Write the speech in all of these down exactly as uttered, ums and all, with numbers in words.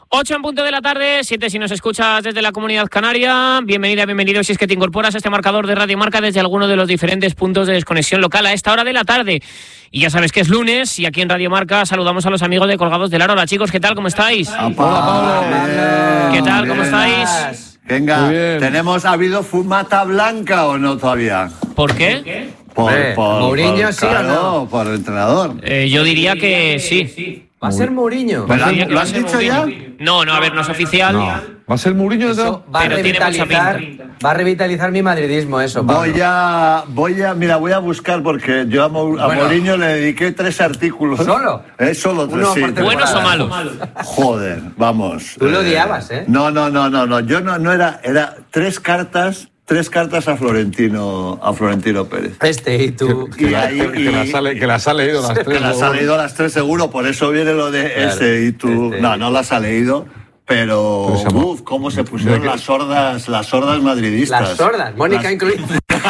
ocho en punto de la tarde, siete si nos escuchas desde la Comunidad Canaria. Bienvenida, bienvenido si es que te incorporas a este marcador de Radio Marca desde alguno de los diferentes puntos de desconexión local a esta hora de la tarde. Y ya sabes que es lunes y aquí en Radio Marca saludamos a los amigos de Colgados del Aro. Hola chicos, ¿qué tal? ¿Cómo estáis? Hola Pablo. ¿Qué tal? ¿Cómo estáis? Venga, tenemos, ¿ha habido fumata blanca o no todavía? ¿Por qué? Por, Eh, por, Mourinho, por, ¿sí o claro, no? por el entrenador. Eh, yo diría que sí. ¿Va a ser Mourinho? ¿Lo han, Diría que lo va a han ser dicho ya? Mourinho. No, no, a ver, no es oficial. No. ¿Va a ser Mourinho? Eso va a Pero tiene mucha revitalizar, pinta. va a revitalizar mi madridismo, eso, Pablo. Voy a, voy a, mira, voy a buscar porque yo a, Mou- a Bueno. Mourinho le dediqué tres artículos. ¿Solo? Eh, solo tres, Uno sí. por temporada. ¿Buenos o malos? Joder, vamos. Tú lo odiabas, ¿eh? No, no, no, no, no. Yo no, no era, era tres cartas, tres cartas a Florentino, a Florentino Pérez. Este y tú. Y ahí, Que, que las ha, le- que las ha leído las tres. Que las ha seguro. leído las tres seguro, por eso viene lo de Claro, ese y tú. este. No, no las ha leído, pero Pero se llama- uf, cómo se pusieron ¿De qué? las sordas, las sordas madridistas. Las sordas, Mónica Las- incluida.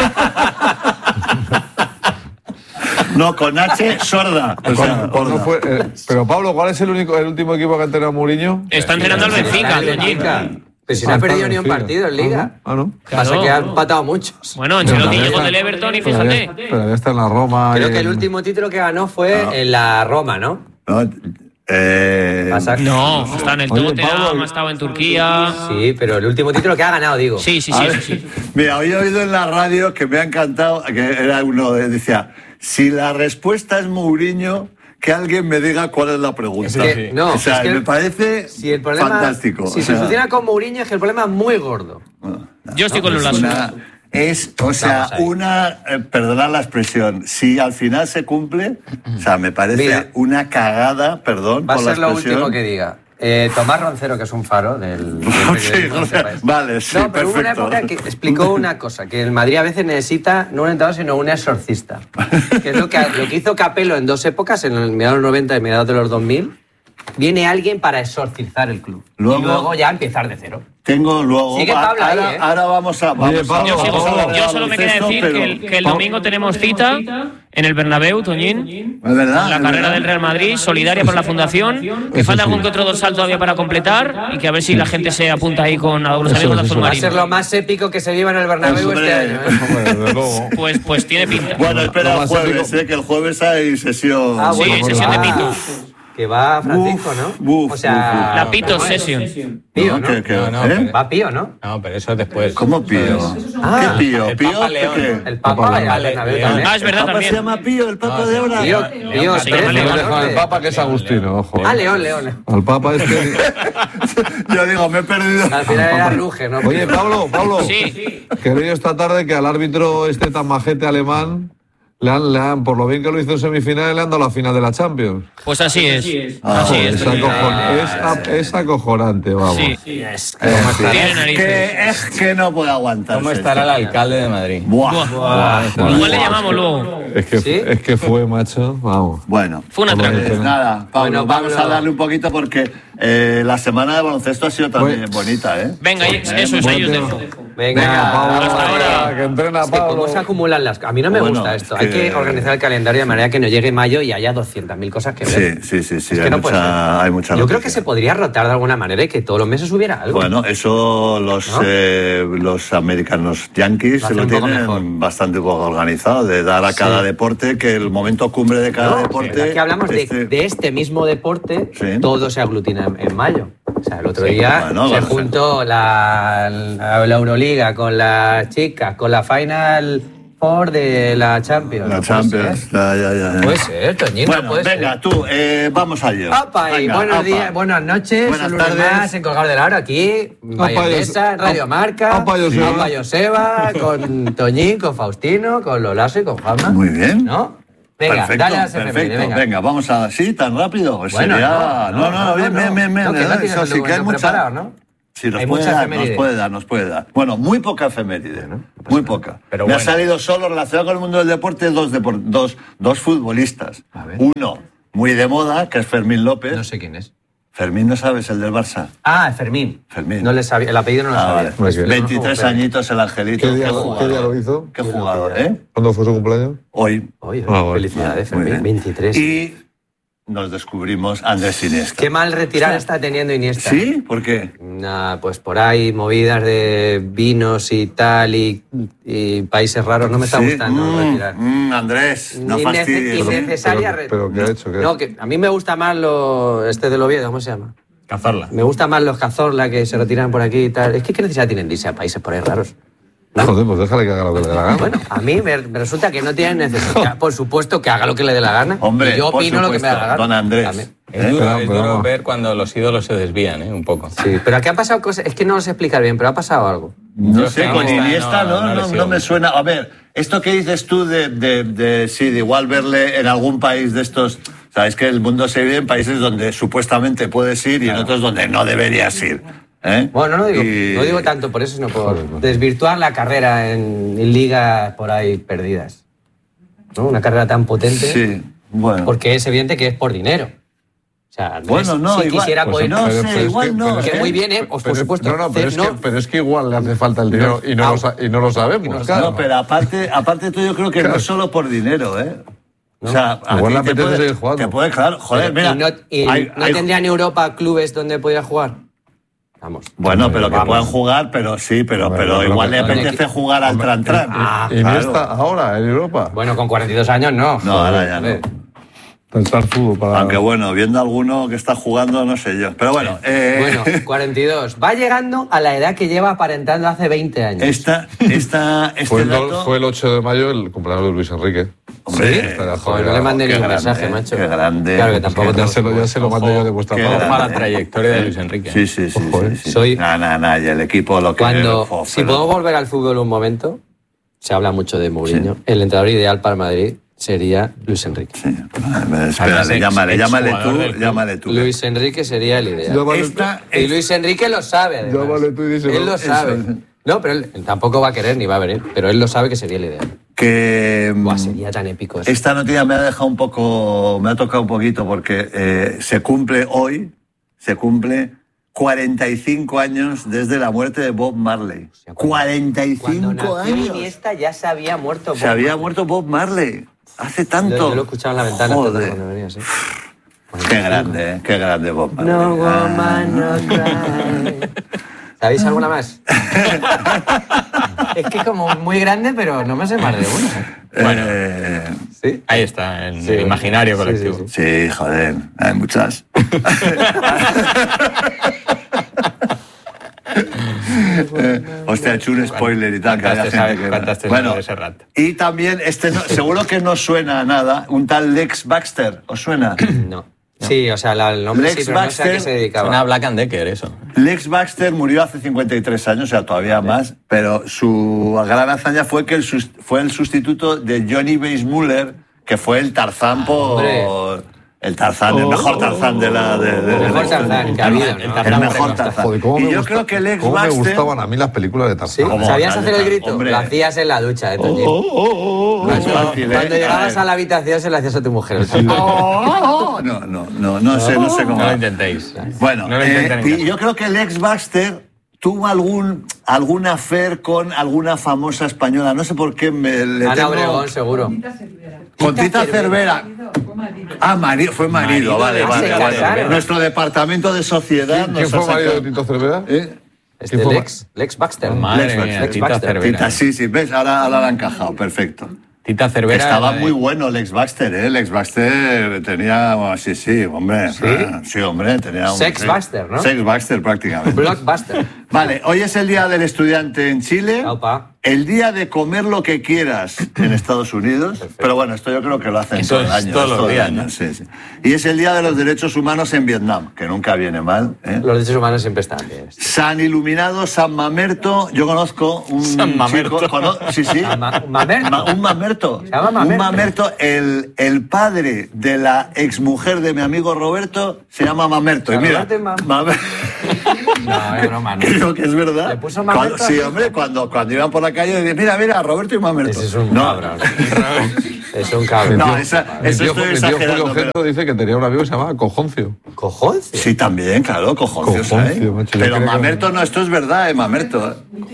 No, con H sorda. O sea, Cuando sorda. fue, eh, pero Pablo, ¿cuál es el único, el último equipo que ha entrenado Mourinho? Está entrenando al Benfica, El Toñín. Benfica. Pero si no Ah, ha perdido está ni un Benfica. partido en Liga. Ah, no. Pasa Claro. que ha empatado muchos. Bueno, Ancelotti Todavía llegó está- del Everton y todavía- fíjate. Todavía está en la Roma. Creo y que el en- último título que ganó fue en la Roma, ¿no? No, eh, Pasa- No, está en el Oye, Tottenham, Pablo, ha estado en Turquía. Sí, pero el último título que ha ganado, digo. Sí, sí, a sí, ver, sí, sí. Mira, hoy he oído en la radio que me ha encantado, que era uno, eh, decía, si la respuesta es Mourinho, que alguien me diga cuál es la pregunta. Es que, no, o sea, es que me parece Si el problema, fantástico. Si o se sea, soluciona con Mourinho es que el problema es muy gordo. Yo estoy con es Lulaso. una, es, o sea, Vamos ahí. una, eh, perdonad la expresión, si al final se cumple, o sea, me parece Mira. una cagada, perdón Va a por la ser lo expresión. último que diga. Eh, Tomás Roncero, que es un faro del... del Sí, periodismo de este o sea, país. vale, sí, No, pero hubo una perfecto. época que explicó una cosa, que el Madrid a veces necesita no un entrenador, sino un exorcista. Que es lo que, lo que hizo Capello en dos épocas, en el mediados de los noventa y mediados de los dos mil. Viene alguien para exorcizar el club. Luego- y luego ya empezar de cero. Tengo luego. Sigue Pablo ahí, ahora, ¿eh? ahora vamos a. Vamos Oye, a- Pablo, Yo, vamos sigo- a hablar de yo solo me queda baloncesto, decir pero- que el, que el domingo tenemos cita en el Bernabéu, Toñín. Es verdad. La es carrera verdad. del Real Madrid, solidaria por la Fundación. Que falta algún que otro dorsal todavía para completar y que a ver si la gente se apunta ahí con algunos Eso, amigos de eso. Azul Va a ser lo Marino. más épico que se lleva en el Bernabéu Hombre. este año. ¿eh? Hombre, desde luego. Pues, pues tiene pinta. Bueno, espera Lo el más jueves, épico- eh, que el jueves hay sesión. Ah, Sí, bueno, hay que sesión de va- pito. Que va Francisco, ¿no? Buf, o sea... La Pito ¿cómo es? Session. Pío, ¿No? ¿no? ¿Qué- qué- No, no, eh? pero- Va Pío, ¿no? No, pero eso es después. ¿Cómo Pío? Ah, ¿Qué Pío? el ¿Pío? Papa León. ¿Qué? El Papa Papa y al León. Bernabéu León. también. Ah, es verdad ¿El Papa también. se llama Pío? ¿El Papa No, de sí. ahora? Pío, León. Pío, Se llama tres, León. No ¿no? dejan al Papa, que es Agustino, ojo. Ah, León, León. Al Papa es que... Yo digo, me he perdido. Al final era Ruge, ¿no? Oye, Pablo, Pablo, Sí. que he leído esta tarde que al árbitro este tan majete alemán le han, le han, por lo bien que lo hizo en semifinales, le han dado la final de la Champions. Pues así es. Ah, Así joder, es. Es, acojon- es, a- es acojonante, vamos. Sí. ¿Cómo estará, Tiene narices. Que es que no puede aguantar. cómo estará el alcalde de Madrid? Buah. Buah. Buah. Igual le llamamos luego. Es que, ¿Sí? es que fue, macho, vamos. Bueno. Fue una Pues trampa. Pues nada, Pablo, Bueno, vamos Pablo. a darle un poquito porque eh, la semana de baloncesto ha sido también Pues- bonita, ¿eh? Venga, eso es, ahí os dejo. Venga, Venga, Pablo, hasta ahora. que entrena Es que Pablo. cómo se acumulan las... A mí no me Bueno, gusta es esto. que- Hay que organizar el calendario de manera que no llegue mayo y haya doscientas mil cosas que ver. Sí, sí, sí, sí. Es que hay, no puede mucha, ser. hay mucha Yo creo noticia. que se podría rotar de alguna manera y que todos los meses hubiera algo. Bueno, eso los, ¿No? eh, los americanos yankees Lo se hacen lo un poco tienen mejor. bastante poco organizado, de dar a cada Sí. deporte que el momento cumbre de cada No, deporte... aquí hablamos de, este- de este mismo deporte, Sí. todo se aglutina en, en mayo. O sea, el otro Sí, día bueno, se bueno, juntó la, la, la Euroliga con las chicas, con la Final Four de la Champions. La No puede Champions, ser. ya, ya, ya. Puede ser, Toñito, Bueno, puede venga, ser. tú, eh, vamos allá. Opa, y Venga, buenos opa. días, buenas noches, Buenas un lunes tardes. más en Colgados del Aro, aquí, Mayonesa, en Radio Opa, Marca, opa, Joseba. Opa, Joseba, con Toñín, con Faustino, con Lolaso y con Juanma. Muy bien. ¿No? Venga, perfecto, dale a las perfecto. efemérides, Venga. venga. vamos a... ¿Sí? ¿Tan rápido? Pues Bueno, sería... no, no, no, bien, no, bien, bien, bien. no, que no ¿verdad? tienes Eso el sí que hay documento mucha... preparado, ¿no? Sí, nos Hay puede, mucha dar, nos efeméride. puede dar, nos puede dar. Bueno, muy poca efeméride, muy poca. Pero Me ha bueno. salido solo relacionado con el mundo del deporte dos, depor- dos, dos futbolistas. A ver. Uno, muy de moda, que es Fermín López. No sé quién es. Fermín, ¿no sabes? El del Barça. Ah, Fermín. Fermín. No le sabía, el apellido no lo Ah, sabía. vale. Pues bien. veintitrés añitos el angelito. ¿Qué día, jugador. qué día lo hizo? Qué jugador, ¿eh? ¿Cuándo fue su cumpleaños? Hoy. Oye, Ah, bueno. felicidades, Muy Fermín. bien. veintitrés. Y nos descubrimos Andrés Iniesta. Qué mal retirar está teniendo Iniesta. ¿Sí? ¿Por qué? Nah, pues por ahí movidas de vinos y tal y, y países raros. No me está Sí. gustando Mm, retirar. mm, Andrés, no Innece- fastidies. innecesaria Pero, re- pero ¿qué ha hecho? ¿Qué ha No, hecho? que a mí me gusta más lo, este del Oviedo, ¿cómo se llama? Cazorla. Me gusta más los Cazorla que se retiran por aquí y tal. Es que qué necesidad tienen de irse a países por ahí raros. Joder, pues déjale que haga lo que le dé la gana. Bueno, a mí me, me resulta que no tienen necesidad. Por supuesto que haga lo que le dé la gana. Hombre, y yo por opino lo que me da la supuesto, gana. don Andrés. También. Es ¿Eh? duro, Pero- es pero duro vamos. ver cuando los ídolos se desvían, ¿eh? Un poco. Sí, pero aquí han pasado cosas. Es que no lo sé explicar bien, pero ha pasado algo. No Yo sé, creo con que Iniesta no, no, no le no, sigo no me mucho. suena. A ver, esto que dices tú de, de, de, sí, de igual verle en algún país de estos. Sabes que el mundo se vive en países donde supuestamente puedes ir y en otros donde no deberías ir. ¿eh? Bueno, no digo, Y- no digo tanto por eso, sino por desvirtuar la carrera en, en ligas por ahí perdidas. ¿No? Una carrera tan potente. Sí, bueno. Porque es evidente que es por dinero. O sea, Andrés, Bueno, no, si igual, quisiera pues poder- no Pero- sé, pero es igual que- no. pero es que ¿eh? muy bien, ¿eh? Pues, por Pero- supuesto. No, no, pero es, no, que, pero es que igual le hace falta el dinero y no, lo, sa- y no lo sabemos. Claro. No, pero aparte, aparte tú yo creo que no es solo por dinero, ¿eh? O sea, a Igual ti le te apetece puede- seguir jugando. Te puede, claro, joder, Pero- mira. ¿Y no, y hay- no hay- tendría en Europa clubes donde pudiera jugar? Vamos. Bueno, pero que Vamos. puedan jugar, pero sí, pero, Hombre, pero pero igual que- le apetece jugar al Tran Tran. Ah, Iniesta claro. ahora en Europa. Bueno, con cuarenta y dos años no. No, ahora ya Joder. no. Tentar fútbol para. Aunque bueno, viendo alguno que está jugando, no sé yo. Pero bueno, eh, Bueno, cuarenta y dos. Va llegando a la edad que lleva aparentando hace veinte años. esta, esta, este Fue el, do- dato... fue el ocho de mayo el cumpleaños de Luis Enrique. Hombre, Sí, estará Joder, joder, no le mandé qué ningún grande, mensaje, macho. qué grande. Claro que tampoco Qué Ya tengo- se lo, ya se lo mandé yo de vuestra qué parte. grande. Para la trayectoria de Luis Enrique. Sí, sí, sí. Ojo, sí, eh. sí. Soy- Nah, nah, nah, y el equipo lo que... Cuando, oh, si pero- podemos volver al fútbol un momento, se habla mucho de Mourinho. El entrenador ideal para Madrid sería Luis Enrique. Sí, espérale, Además, ex- llámale, llámale exjugador tú, del club. llámale tú. Luis Enrique sería el ideal. Llámale Esta Y es- Luis Enrique lo sabe, además. Llámale tú y díselo. Él lo sabe. Eso. No, pero él tampoco va a querer ni va a venir, pero él lo sabe que sería el ideal. que Buah, mm, sería tan épico eso. esta noticia me ha dejado un poco, me ha tocado un poquito porque eh, se cumple hoy, se cumple cuarenta y cinco años desde la muerte de Bob Marley. sea, cuando- cuarenta y Cuando cinco nació años. Iniesta ya se había muerto. Se había muerto Bob Marley. Hace tanto. Yo, yo lo escuchaba en la ventana antes de Joder. cuando venía, sí. Qué grande, ¿eh? Qué grande Bob Marley. No Ah. woman, no cry. ¿Sabéis alguna más? Es que como muy grande, pero no me sé más de una. Bueno. Eh, ¿Sí? Ahí está, en Sí, el imaginario sí, colectivo. sí, sí, joder, hay muchas. Eh, hostia, he hecho un spoiler y tal. Que había Cantaste, gente ¿sabes? que... Cantaste Bueno, de Serrat. y también, este no- seguro que no suena a nada, un tal Lex Baxter, ¿os suena? No. Sí, o sea, la- el nombre Lex sí, pero no sé a qué Baxter se dedicaba. Suena a Black and Decker, eso. Lex Baxter murió hace cincuenta y tres años, o sea, todavía más, pero su gran hazaña fue que el sus- fue el sustituto de Johnny Weissmuller, que fue el Tarzán por... Hombre. El Tarzán, el mejor Tarzán de la... De, de- El de mejor la historia. Tarzán que ha habido, ¿no? El, Tarzán mejor Moreno. Tarzán. Joder, ¿cómo y me yo gusta- creo que Lex cómo me Baxter... gustaban a mí las películas de ¿Sí? Tarzán. ¿Cómo? ¿Sabías Dale, hacer el dale, grito? hombre. Lo hacías en la ducha de Toñín. No es fácil, ¿eh? Cuando llegabas A a ver. la habitación se lo hacías a tu mujer. Oh, no, no, no, no sé, no sé cómo. No lo intentéis. Bueno, no lo eh, intenten en y casa. yo creo que Lex Baxter tuvo algún algún affair con alguna famosa española. No sé por qué me le Ana tengo- Obregón, seguro. Con Tita Cervera. Ah, marido, fue marido, Marido vale, de vale, Tita vale. Cervera. Nuestro departamento de sociedad ¿Quién, nos quién fue ha marido de sacado- Tito Cervera? ¿Eh? Este ¿Quién fue Lex, Lex Baxter. Madre Lex mía, Baxter. Tita Baxter. Cervera. Tita, sí, sí, ves, ahora, ahora la han encajado, perfecto. Tita Cervera. Estaba era de- muy bueno Lex Baxter, ¿eh? Lex Baxter tenía, bueno, sí, sí, hombre. ¿Sí? ah, Sí, hombre, tenía un... Sex sí. Baxter, ¿no? Sex Baxter, prácticamente. Blockbuster. Vale, hoy es el Día del Estudiante en Chile, Aupa. el día de comer lo que quieras en Estados Unidos, pero bueno, esto yo creo que lo hacen Eso todo el es año. todos es los todo el días, año, ¿no? sí, sí. Y es el Día de los Derechos Humanos en Vietnam, que nunca viene mal. ¿eh? Los derechos humanos siempre están bien. San Iluminado, San Mamerto, yo conozco un San Mamerto. chico, cono- sí, sí, Ma- Mamerto. Ma- un Mamerto, Se llama Mamerto. un Mamerto, el, el padre de la exmujer de mi amigo Roberto se llama Mamerto. Y ¿A mira, Roberto y Mam- Mamer- No, es broma, no. creo que es verdad. ¿Le puso Mamerto Cuando- a sí, su hombre, cuando, cuando iban por la calle, decían, mira, mira, Roberto y Mamerto. Ese es un no, cabrón. Es un cabrón. No, esa- Mi eso tío, estoy mi tío Julio exagerando. pero- Gento dice que tenía un amigo que se llamaba Cojoncio. ¿Cojón? Sí, también, claro, cojoncios, Cojoncio, ¿eh? macho, yo Pero creo que- Mamerto no, esto es verdad, ¿eh? Mamerto. ¿eh?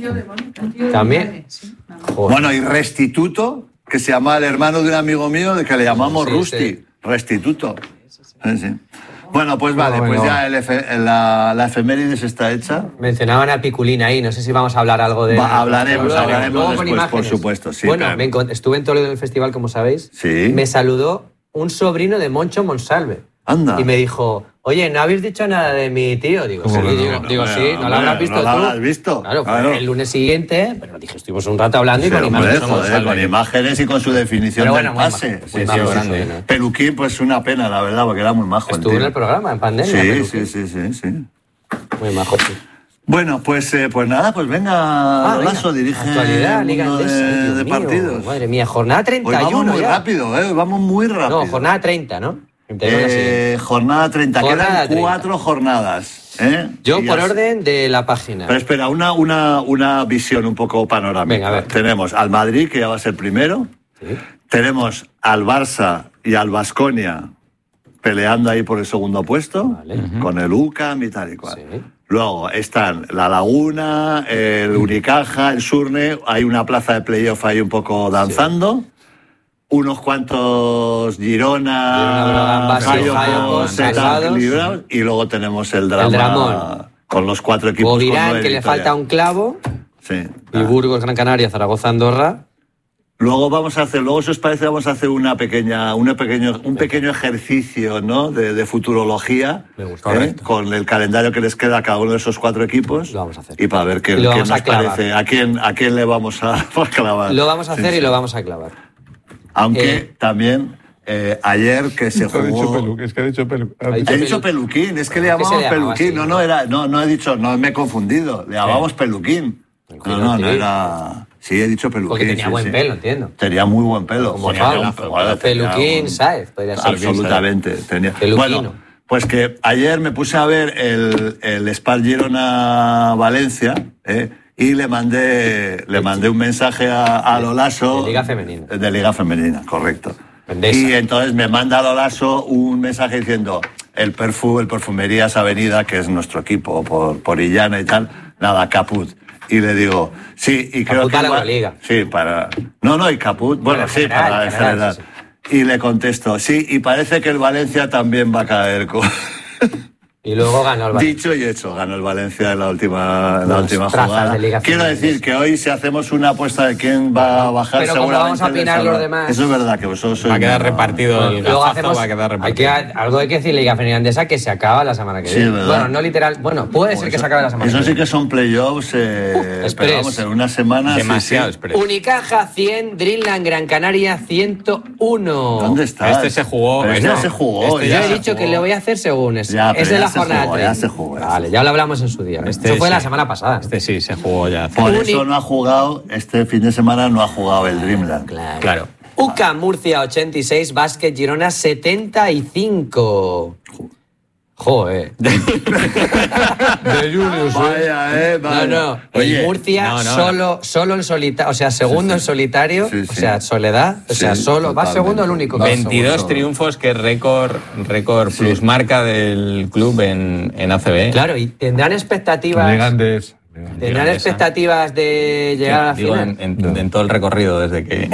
También. Joder. Bueno, y Restituto, que se llama el hermano de un amigo mío, de que le llamamos Sí, Rusty. sí. restituto. Sí, sí. Bueno, pues vale, Bueno, pues venga, ya el efe- la, la efemérides está hecha. Mencionaban a Piculín ahí, no sé si vamos a hablar algo de... Va, hablaremos, Luego, hablaremos luego con después, por imágenes. supuesto, sí, Bueno, claro. me encont- estuve en Toledo en el festival, como sabéis. Sí. Me saludó un sobrino de Moncho Monsalve. Anda. Y me dijo, oye, ¿no habéis dicho nada de mi tío? Digo, sí, ¿Cómo que no? digo, No, digo, hombre, sí, ¿no lo hombre, habrás visto no tú? lo habrás visto. Claro, fue Claro. el lunes siguiente, pero dije, estuvimos un rato hablando y Sí, con hombre, imágenes. joder, Monsalve. con imágenes y con su definición Pero bueno, del muy pase. majo, Sí, muy sí, majo, sí, grande, sí. ¿no? Peluquín, pues una pena, la verdad, porque era muy majo. Estuvo tío. en el programa, en pandemia. Sí, Peluquín. sí, sí, sí, sí. Muy majo, sí. Bueno, pues, eh, pues nada, pues venga, Ah, Lolaso, venga. dirige Actualidad, el Liga mundo Endesa, de, ay, Dios de mío, partidos. Madre mía, jornada Hoy treinta y uno vamos muy ya. rápido, ¿eh? Hoy vamos muy rápido. No, jornada treinta, ¿no? treinta y uno la siguiente. Eh, jornada treinta, Jornada quedan treinta. cuatro jornadas. ¿eh? Yo, Y por ya- orden de la página. Pero espera, una, una, una visión un poco panorámica. Venga, a ver. Tenemos al Madrid, que ya va a ser primero. Sí. Tenemos al Barça y al Baskonia peleando ahí por el segundo puesto, Vale. con el U C A M y tal y cual. Sí. Luego están la Laguna, el Unicaja, el Surne, hay una plaza de playoff ahí un poco danzando. Unos cuantos Girona, Girona, Breogán, Basio, Jaioko, Jaioko, Setan, Salvados. equilibrados, y luego tenemos el drama Dramón. con los cuatro equipos. con Bovirán, nueve que le victorias. falta un clavo. Sí. Y Burgos, Gran Canaria, Zaragoza, Andorra. Luego vamos a hacer, luego si os parece, vamos a hacer una pequeña, una pequeño, un pequeño ejercicio, ¿no? de, de futurología. Me gusta. ¿eh? Correcto. Con el calendario que les queda a cada uno de esos cuatro equipos. Lo vamos a hacer. Y para ver qué, Y lo qué vamos nos a clavar. parece, a quién, a quién le vamos a, a clavar. Lo vamos a Sí, hacer sí. y lo vamos a clavar. Aunque Eh, también eh, ayer que se Ha dicho jugó. Peluquín, es que ha dicho Peluquín. Ha dicho He dicho Pelu- peluquín, es que le ¿Por qué se llamamos le llamaba peluquín. así? No, no, era, no, no he dicho, no me he confundido. Le llamamos peluquín. Peluquín, No, no, no sí. era. Sí, he dicho peluquín. Porque tenía sí, buen sí. pelo, entiendo. Tenía muy buen pelo. Como Tenía Fabio. pelazo, bueno, tenía Peluquín, un- Sáez, podría ser. Absolutamente. Tenía. Peluquino. Bueno, pues que ayer me puse a ver el, el Spar Girona Valencia, ¿eh? Y le mandé, le mandé un mensaje a, a Lolaso. De Liga Femenina. De Liga Femenina, correcto. Endesa. Y entonces me manda Lolaso un mensaje diciendo: el Perfu, el Perfumerías Avenida, que es nuestro equipo por, por Illana y tal, nada, caput. Y le digo, sí, y creo Caput que. para la igual- Euroliga. Sí, para. No, no, y caput, bueno, en sí, general, para en en general, general. sí, Y le contesto, sí, y parece que el Valencia también va a caer con. Y luego ganó el Valencia. Dicho y hecho, ganó el Valencia en la última, en la Las última trazas jugada. de Liga Quiero Femenina. decir que hoy, si hacemos una apuesta de quién va a bajar, Pero como seguramente vamos a el de opinar Salva. los demás- Eso es verdad, que vosotros sois Va a quedar una- repartido el Luego gafazo, hacemos. va a quedar Hay repartido. que, algo hay que decir, Liga Femenina Endesa, que se acaba la semana que Sí, viene. ¿verdad? Bueno, no literal. Bueno, puede ser que se acabe la semana Eso que sí viene. que son playoffs, eh, pero Express. vamos, en una semana. sí, Demasiado sí. express. Unicaja cien, Dreamland Gran Canaria ciento uno. ¿Dónde está? Este se jugó, Pero este no. se jugó. Este Yo ya he se dicho jugó. que le voy a hacer según eso. Ya, pero es de ya la se jornada jugó, ya treinta. se jugó, ya Vale, se ya lo hablamos en su día. Este eso fue sí. la semana pasada. Este sí, se jugó ya. hace- Por Uni- eso no ha jugado, este fin de semana no ha jugado el Dreamland. Claro. Claro. U C A M Murcia ochenta y seis, Basket Girona setenta y cinco. Joder. De Julius, ¿eh? Vaya, eh, No, vaya. no. Oye, el Murcia no, no, solo, solo en solitario, o sea, segundo en solitario, Sí, o sí. sea, soledad, o sea, Sí, solo. Va totalmente. segundo el único. que va veintidós segundo. triunfos, que es récord, récord plus marca del club en, en A C B. Claro, y tendrán expectativas. Liga Endesa. Tendrán Liga Endesa. expectativas de llegar a la Digo, final. en, en- en todo el recorrido, desde que,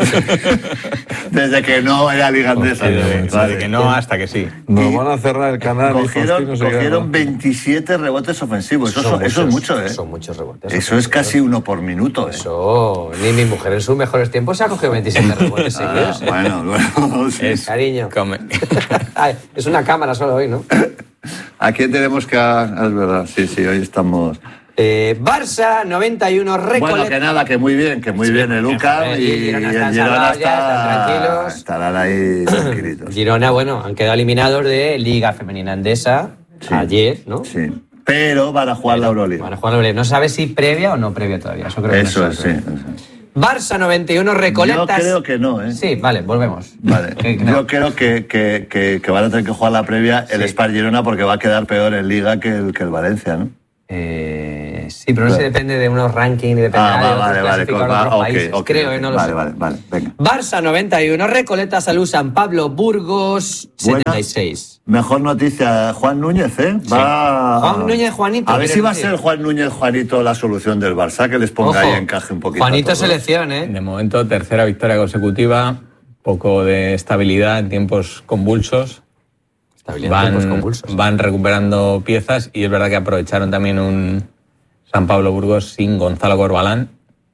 Desde que no era Liga Endesa. desde, desde Vale. que no hasta que sí. Nos van a cerrar el canal. y Cogieron, Faustino se queda, cogieron ¿no? veintisiete rebotes ofensivos. Eso, Son son- eso es muchos, mucho, ¿eh? Son muchos rebotes. Eso es casi uno por minuto, ¿eh? Eso, ni mi mujer en sus mejores tiempos se ha cogido veintisiete rebotes Ah, seguidos. ¿eh? bueno, bueno, sí. Es Cariño. come- Ay, es una cámara solo hoy, ¿no? ¿A quién tenemos que...? ah, Es verdad, sí, sí, hoy estamos... Eh, Barça noventa y uno, Recoleta. Bueno, que nada, que muy bien, que muy bien el U C A M mejor, y, y el Girona y están el Girona salvados ya, está, están tranquilos. estarán ahí tranquilitos. Girona, bueno, han quedado eliminados de Liga Femenina Endesa Sí. ayer, ¿no? Sí, pero van a jugar la Euroliga. Van a jugar doble. No sabe si previa o no previa todavía. Eso creo que Eso no es, sabe. sí. eso. Barça noventa y uno, Yo Recoletas. creo que no, ¿eh? Sí, vale, volvemos. Vale. Que- que no. Yo creo que, que, que, que van a tener que jugar la previa el Sí. Spar Girona porque va a quedar peor en Liga que el, que el Valencia, ¿no? Eh, sí, pero no se depende de unos rankings y depende Ah, de va, otros vale, vale. clasificados de va, otros ok, países. ok, creo, ok. eh, no lo vale, sé. vale, vale, venga. Barça noventa y uno, Recoleta, Salud, San Pablo, Burgos setenta y seis. Mejor noticia, Juan Núñez, ¿eh? Va... Juan Núñez, Juanito, A ver ¿quieres si va a decir? ser Juan Núñez, Juanito la solución del Barça, que les ponga Ojo, ahí encaje un poquito. a Juanito todos. selección, ¿eh? De momento, tercera victoria consecutiva. poco de estabilidad en tiempos convulsos. Estabilidad en tiempos Van, convulsos. van recuperando piezas y es verdad que aprovecharon también un San Pablo Burgos sin Gonzalo Corbalán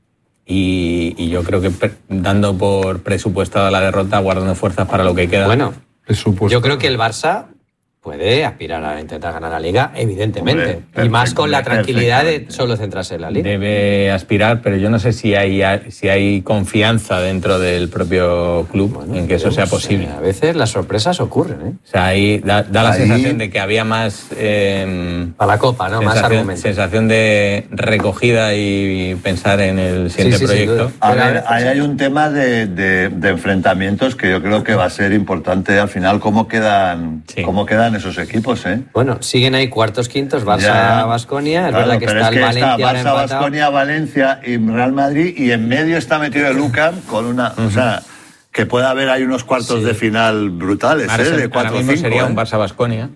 y, y yo creo que pre- dando por presupuestada la derrota, guardando fuerzas para lo que queda. Bueno, Es supuesto. yo creo que el Barça puede aspirar a intentar ganar la Liga, evidentemente. Hombre, y más con la perfectamente, tranquilidad de perfectamente. solo centrarse en la Liga. Debe aspirar, pero yo no sé si hay, si hay confianza dentro del propio club Bueno, en que eso sea veremos, posible. eh, a veces las sorpresas ocurren, ¿eh? O sea, ahí da, da la Ahí- sensación de que había más... eh, Para la Copa, ¿no? Más sensación, argumentos. sensación de recogida y pensar en el siguiente sí, sin proyecto. duda. A Pero a ver, veces- ahí hay un tema de, de- de enfrentamientos que yo creo que va a ser importante al final cómo quedan, Sí. cómo quedan esos equipos, ¿eh? Bueno, siguen ahí cuartos, quintos, Ya. Barça-Baskonia. Es Claro, verdad que pero está es el que Valencia ahora está Barça, empatado. Baskonia, Valencia y Real Madrid y en medio está metido el U C A M con una... O sea, que puede haber ahí unos cuartos de final brutales, Ahora, ¿eh? se- De ahora cuatro o mismo cinco. sería ¿eh? un Barça-Baskonia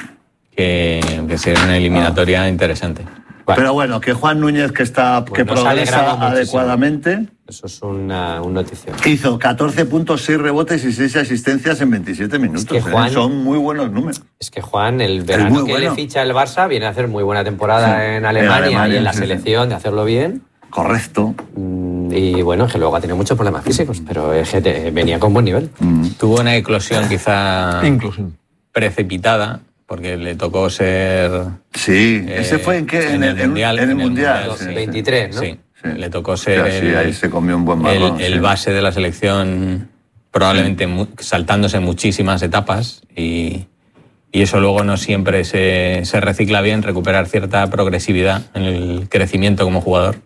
que, que sería una eliminatoria interesante. Bueno, Pero bueno, que Juan Núñez, que está que Bueno, nos ha progresa alegrado muchísimo. adecuadamente, eso es una, un notición. hizo catorce puntos, seis rebotes y seis asistencias en veintisiete minutos. que ¿eh? Juan- Son muy buenos números. Es que Juan, el verano muy que bueno. le ficha el Barça, viene a hacer muy buena temporada Sí, en en Alemania, Alemania, y en la sí, sí. selección de hacerlo bien. Correcto. Mm, Y bueno, que luego ha tenido muchos problemas físicos, pero es que te- venía con buen nivel. Tuvo una eclosión quizá Incluso. precipitada, porque le tocó ser... Sí, eh, ese fue en qué? En, el, en- Mundial. en el en el Mundial. Mundial, sí, sí. veintitrés, ¿no? Sí, Sí. le tocó ser O sea, sí, el, ahí se comió un buen el- marrón. el sí. base de la selección, probablemente mu- saltándose muchísimas etapas y, y eso luego no siempre se, se recicla bien, recuperar cierta progresividad en el crecimiento como jugador.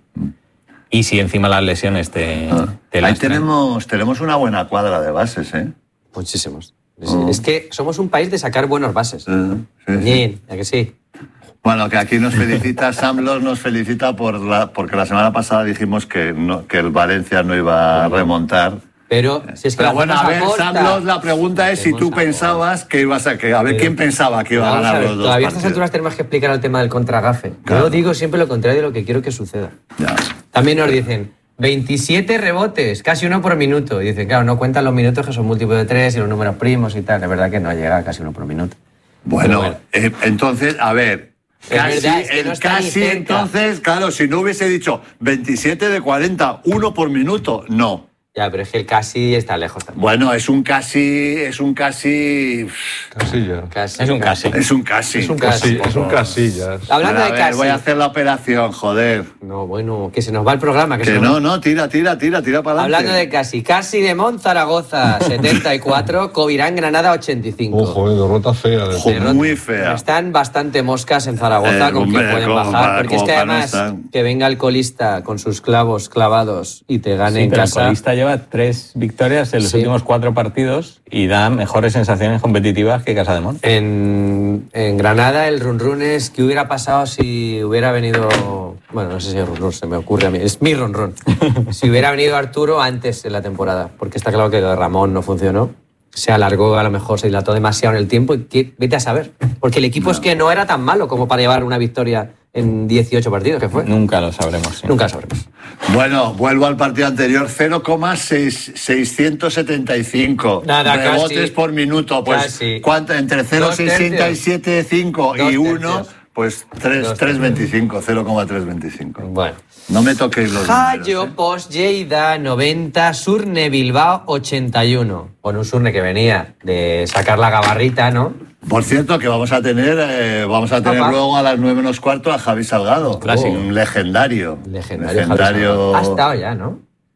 Y si encima las lesiones te, te Ahí lastran. tenemos, tenemos una buena cuadra de bases, ¿eh? Muchísimos. Es, es que somos un país de sacar buenos bases. Sí, sí, sí. Ñin, ¿a que sí? Bueno, que aquí nos felicita, Sam Loss nos felicita por la, porque la semana pasada dijimos que, no, que el Valencia no iba a remontar. Pero si es que Pero la bueno, a hacemos ver, corta. Sam Loss, la pregunta es si Hacemos tú a pensabas que ibas a... Que, a ver, Pero- ¿quién pensaba que iba a Vamos ganar ver, los dos todavía a estas partidos? alturas tenemos que explicar el tema del contragafe. Claro. Yo digo siempre lo contrario de lo que quiero que suceda. Ya. También nos dicen veintisiete rebotes, casi uno por minuto. Y dicen, claro, no cuentan los minutos que son múltiplos de tres y los números primos y tal. Es verdad que no llega a casi uno por minuto. Bueno, Pero bueno. eh, entonces, a ver... Es Casi, verdad, es que no el está ni casi cerca. entonces, claro, si no hubiese dicho veintisiete de cuarenta, uno por minuto, no. Ya, pero es que el casi está lejos también. Bueno, es un casi, es un casi, Casilla. Casi, Es un casi. es un casi. Es un, Casi. casi, es un casillas. Hablando Bueno, a de ver, casi. voy a hacer la operación, joder. No, bueno, que se nos va el programa. Que, Que se nos- no, no, tira, tira, tira, tira para adelante. Hablando de casi. Casi de Mon Zaragoza, setenta y cuatro. Covirán Granada, ochenta y cinco. Ojo, eh, derrota fea. de- Ojo, Derrota. muy fea. Están bastante moscas en Zaragoza Eh, con hombre, que pueden como bajar. para- porque es como que para no además estar. que venga el colista con sus clavos clavados y te gane Sí, en pero el casa. colista lleva tres victorias en los Sí. últimos cuatro partidos y da mejores sensaciones competitivas que Casa de Mon. En, en Granada el run run es que hubiera pasado si hubiera venido... Bueno, no sé si es run run, se me ocurre a mí. Es mi run run. Si hubiera venido Arturo antes en la temporada. Porque está claro que lo de Ramón no funcionó. Se alargó, a lo mejor se dilató demasiado en el tiempo y que, vete a saber. Porque el equipo es que no era tan malo como para llevar una victoria en dieciocho partidos, que fue. Nunca lo sabremos. sí. Nunca lo sabremos. Bueno, vuelvo al partido anterior, cero coma seiscientos setenta y cinco Nada, rebotes casi. por minuto. Pues, Casi. ¿cuánto? Entre cero coma Dos tercios. sesenta y siete cinco Dos y uno, tercios. pues tres- Dos tres coma veinticinco, cero coma trescientos veinticinco. Bueno. No me toquéis los números, Jayo ¿eh? Post Lleida noventa, Surne Bilbao ochenta y uno. Bueno, un Surne que venía de sacar la gabarrita, ¿no? Por cierto, que vamos a tener, eh, vamos a tener Papá. luego a las nueve menos cuarto a Javi Salgado. Clásico. Un legendario. Legendario. Legendario. Ha estado ya, ¿no?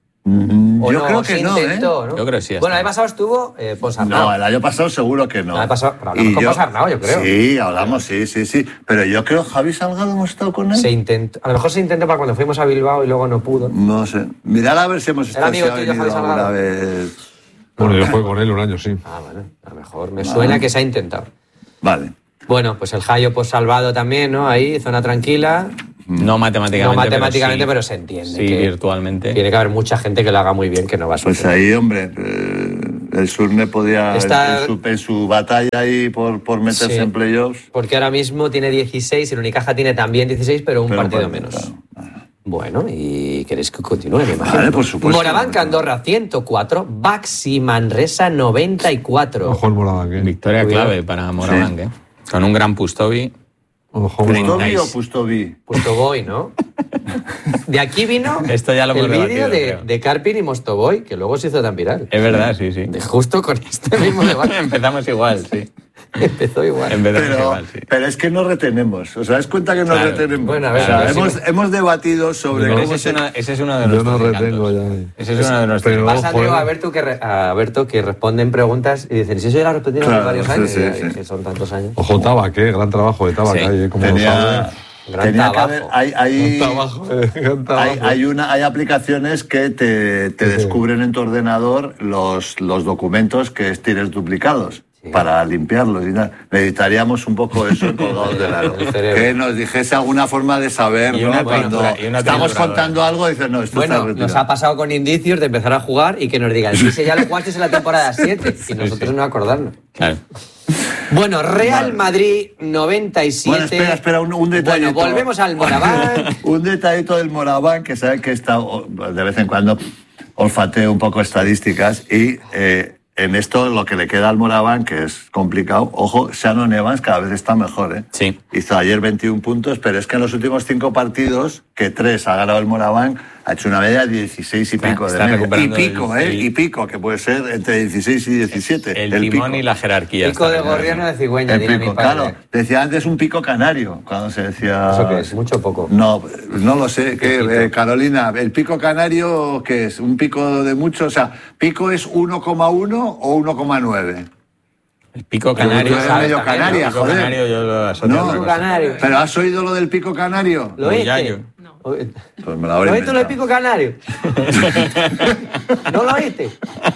Mm, ¿O Yo no? creo Se que no, ¿eh? intentó, ¿no? Yo creo que sí, ha Bueno, el estado. año pasado estuvo eh, Ponsarnau. No, el año pasado seguro que no. El año pasado- pero hablamos Y con Ponsarnau, yo creo. Sí, hablamos, sí, sí, sí. Pero yo creo Javi Salgado hemos estado con él. Se intentó. A lo mejor se intentó para cuando fuimos a Bilbao y luego no pudo. No sé. Mirad a ver si hemos estado amigo si ha tuyo, venido Javi alguna Salgado? vez. Bueno, yo jugué con él un año, sí. Ah, bueno. A lo mejor me suena que se ha intentado. Vale. Bueno, pues el Jayo pues salvado también, ¿no? Ahí, zona tranquila. No matemáticamente. No matemáticamente, pero, pero sí, se entiende. Sí, que virtualmente. Tiene que haber mucha gente que lo haga muy bien, que no va a Pues suceder. ahí, hombre, eh, el Surne podía, Está- en, su, en su batalla ahí por, por meterse Sí. en playoffs. Porque ahora mismo tiene dieciséis, el Unicaja tiene también dieciséis, pero un pero partido bueno, menos. claro. Bueno, y queréis que continúe, me imagino. Vale, por supuesto. Morabanca Andorra ciento cuatro, Baxi Manresa noventa y cuatro. Ojo el Morabanc, ¿eh? Victoria Cuidado. clave para Morabanc, ¿eh? Con un gran Pustovi. Ojo el Morabanc. ¿Pustovi o Pustovi? Mostovoy, ¿no? De aquí vino Esto ya lo hemos el vídeo debatido, de, creo. de Karpin y Mostovoy, que luego se hizo tan viral. Es verdad, sí, sí. De justo con este mismo debate. Empezamos igual, sí. Empezó igual. Empezamos Pero, igual, sí. pero es que no retenemos. ¿Os dais cuenta que no Claro. retenemos? Bueno, a ver, O sea, a ver si hemos, me- hemos debatido sobre Pero cómo ese, es se... una- ese es uno de Yo nuestros no encantos. retengo ya. Ese es uno de nuestros Pero- Pasa, ojo, Andreu, eh. a Alberto que, re- a Alberto que responden preguntas y dicen, si eso ya lo he repetido Claro, hace varios sí, años, sí, ya, sí. que son tantos años. Ojo Tabac, ¿eh? Gran trabajo de Tabac Sí. ahí, ¿eh? Como lo Tenía, sabe. Gran tenía que trabajo. haber... Hay, hay, Tabaco, eh, gran hay, trabajo. hay una, hay aplicaciones que te, te Sí, sí. descubren en tu ordenador los, los documentos que tienes duplicados. Sí. Para limpiarlos y tal. Necesitaríamos un poco eso en colgados del aro. El cerebro. Que nos dijese alguna forma de saber, Y ¿no? una Cuando tritura- y una estamos trituradora. contando algo, dices, no, esto está Bueno, retirado. nos ha pasado con indicios de empezar a jugar y que nos digan, si ese ya lo jugaste en la temporada siete y nosotros no acordarnos. Claro. Bueno, Real Vale. Madrid noventa y siete. Bueno, espera, espera, un, un detallito. Bueno, volvemos al Morabanc. Un detallito del Morabanc, que sabe que está o- de vez en cuando olfateo un poco estadísticas y eh, en esto lo que le queda al Morabanc, que es complicado, ojo, Shannon Evans cada vez está mejor, ¿eh? Sí. Hizo ayer veintiún puntos, pero es que en los últimos cinco partidos, que tres ha ganado el Morabanc, ha hecho una media de dieciséis y Está- pico de está media. Y recuperando pico, el- ¿eh? el- y pico, que puede ser entre dieciséis y diecisiete. El, timón pico. y la jerarquía. Pico está de recuperando. gorrión o de cigüeña, El diría mi pico, padre. claro. Decía antes un pico canario, cuando se decía... ¿Eso qué es? ¿Mucho o poco? No, no lo sé. ¿Qué, eh, Carolina, ¿el pico canario qué es? ¿Un pico de mucho? O sea, ¿pico es uno coma uno o uno coma nueve? El pico Pero canario. tú eres ¿sabes? medio También, canaria, el pico joder. canario yo lo asocio No. a otra Pico cosa. canario. ¿Pero has oído lo del pico canario? ¿Lo oíste? Yayo. Oí- Pues me lo ¿Lo habré oíste lo de inventado. pico canario? ¿No lo oíste?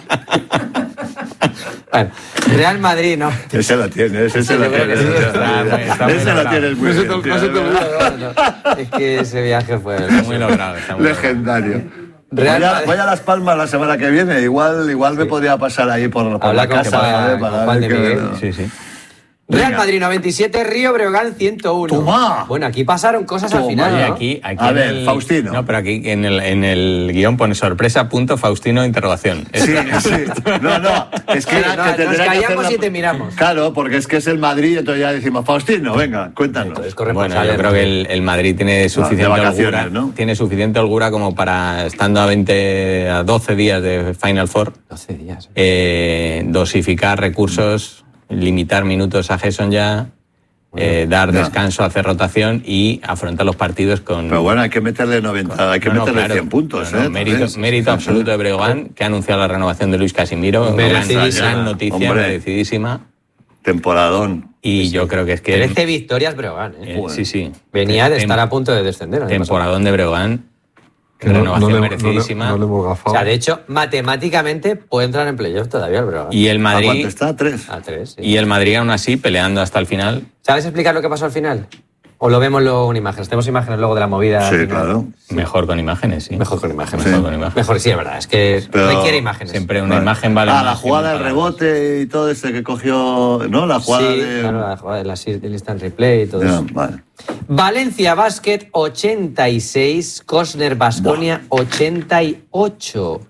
Bueno, Real Madrid, ¿no. Ese lo tiene, ese se Sí, lo yo creo tiene. que sí, ese está muy- está muy Ese lo logrado. tienes muy No se bien, te- tío, no se te de verdad. No, no, no. Es que ese viaje fue... Muy logrado. Está muy logrado. Legendario. Real voy, a, Madrid. voy a Las Palmas la semana que viene. Igual, igual me podría pasar ahí por, por Habla la con casa. Juan- ¿eh? Para con Juan ver de qué- Miguel. Sí, sí. Real Venga. Madrid noventa y siete, Río Breogán ciento uno. Toma. Bueno, aquí pasaron cosas al Toma. final, Oye, ¿no? aquí, aquí A en ver, el- Faustino. No, pero aquí en el, en el guión pone sorpresa, punto, Faustino, interrogación. Sí, sí. No, no. Es que, Sí, era no, que nos tendría que callamos hacer y te miramos. Claro, porque es que es el Madrid, entonces ya decimos, Faustino, venga, cuéntanos. Entonces, Bueno, corresponsal. yo creo que el, el Madrid tiene suficiente vacaciones, holgura, ¿no? tiene suficiente holgura como para, estando a veinte, a doce días de Final Four, doce días. eh, dosificar recursos, limitar minutos a Gerson ya, eh, dar ya. descanso, hacer rotación y afrontar los partidos con... Pero bueno, hay que meterle noventa, hay que No, no, meterle claro. cien puntos, No, no, ¿eh? mérito, También. mérito absoluto de Breogán, que ha anunciado la renovación de Luis Casimiro. Gran, Merecidísima. gran noticia, Hombre. merecidísima. Temporadón. Y yo creo que es que... trece victorias Breogán, ¿eh? eh, sí, sí. Venía de Tem- estar a punto de descender. ¿no? Temporadón de Breogán. Que no- Renovación no le- merecidísima. No le, no le hemos O gafado. sea, de hecho, matemáticamente puede entrar en playoff todavía el Breogán. Y el ¿A cuánto Madrid... está? ¿Tres? A tres, sí. Y el Madrid aún así peleando hasta el final. ¿Sabes explicar lo que pasó al final? ¿O lo vemos luego en imágenes? Tenemos imágenes luego de la movida. Sí, al final. claro. Mejor con imágenes, sí. Mejor con imágenes. Mejor con imágenes. Mejor, sí, es verdad. Es que Pero- requiere imágenes. Siempre una Vale. imagen vale Ah, más la que jugada mil del palabras. rebote y todo ese que cogió, ¿no? La jugada Sí, de... claro, la jugada de la assist- del instant replay y todo Ya, eso. vale. Valencia Basket ochenta y seis, Cosner Baskonia ochenta y ocho.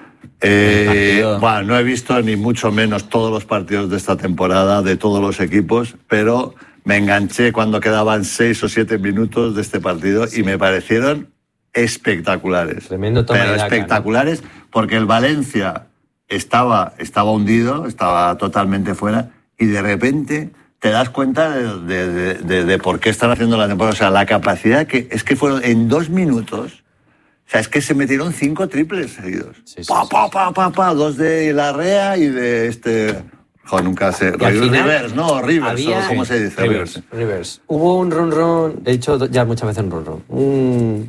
Eh, partido. bueno, no he visto ni mucho menos todos los partidos de esta temporada de todos los equipos, pero me enganché cuando quedaban seis o siete minutos de este partido y me parecieron espectaculares. Tremendo toma pero y daca, ¿no? espectaculares porque el Valencia estaba, estaba hundido, estaba totalmente fuera y de repente te das cuenta de, de- de- de- de por qué están haciendo la temporada. O sea, la capacidad que es que fueron en dos minutos. O sea, es que se metieron cinco triples seguidos. Sí, sí, pa, sí, pa, pa, pa, pa, dos de Larrea y de este... Joder, nunca sé. Y al final Rivers, no, Rivers, había- o ¿cómo se dice? Rivers. Rivers. Rivers. Hubo un run run, de hecho ya muchas veces un run run, un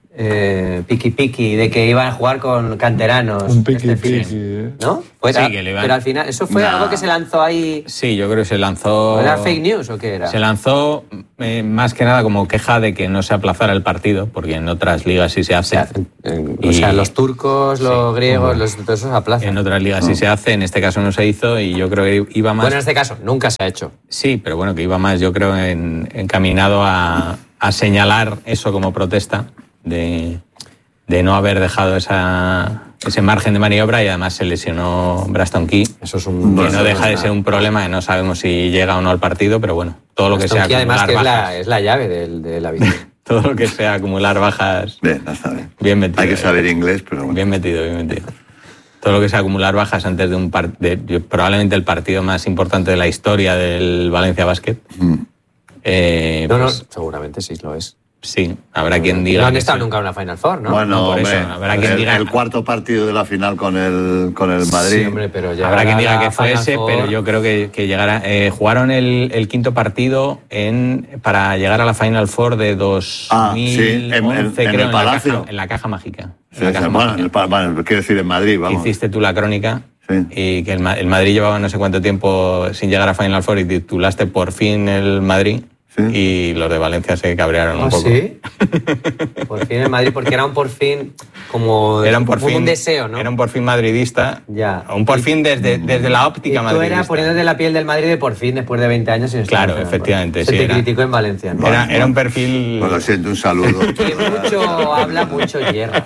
eh, piqui piqui de que iban a jugar con canteranos. Un piqui este fin. piqui, ¿eh? ¿No? Pues Sí, a- que le iban- Pero al final, ¿eso fue No. algo que se lanzó ahí? Sí, yo creo que se lanzó... ¿Era fake news o qué era? Se lanzó eh, más que nada como queja de que no se aplazara el partido, porque en otras ligas sí se hace. Se hacen, en- o Y- sea, los turcos, los griegos, los, todos esos aplazan. En otras ligas sí se hace, en este caso no se hizo y yo creo que iba más... Bueno, en este caso, nunca se ha hecho. Sí, pero bueno, que iba más, yo creo, en- encaminado a, a señalar eso como protesta de, de no haber dejado esa, ese margen de maniobra, y además se lesionó Braston Key. Eso es un... Que no deja de ser un problema, que no sabemos si llega o no al partido, pero bueno, todo lo que sea Key, acumular además que es bajas, la, es la llave del, de la victoria. todo lo que sea acumular bajas, Bien, está bien. bien metido. Hay que saber inglés, pero bueno. Bien metido, bien metido. Todo lo que sea acumular bajas antes de un partido, probablemente el partido más importante de la historia del Valencia Basket. Mm. Eh, No, no, pues, seguramente sí lo es. sí, habrá quien diga. No han que estado sí. nunca en una Final Four, ¿no? Bueno, No, por hombre, eso, habrá quien el, diga- el cuarto partido de la final con el, con el Madrid. Sí, hombre, pero ya Habrá quien diga la que fue Final ese, Four- pero yo creo que, que llegará. Eh, jugaron el, el quinto partido en, para llegar a la Final Four de dos mil once, Ah, sí, en- en- creo, en el la Palacio. caja, en la caja mágica. En Sí, la sí, caja bueno, mágica. el pa- bueno, quiero decir en Madrid, Que vamos. hiciste tú la crónica, Sí. y que el, Ma- el Madrid llevaba no sé cuánto tiempo sin llegar a Final Four, y titulaste por fin el Madrid. Sí. Y los de Valencia se cabrearon ¿Ah, un poco. sí? Por fin en Madrid, porque era un por fin como, Era un por como fin, un deseo, ¿no? Era un por fin madridista. Ya. Un por fin desde, desde la Y óptica tú madridista. eras poniéndote la piel del Madrid de por fin después de veinte años sin estar Claro, en Final Four. efectivamente, Se sí, te era. criticó en Valencia, ¿no? Era, Bueno, era un bueno. perfil... Pues lo siento, un saludo. Que mucho habla, mucho hierra.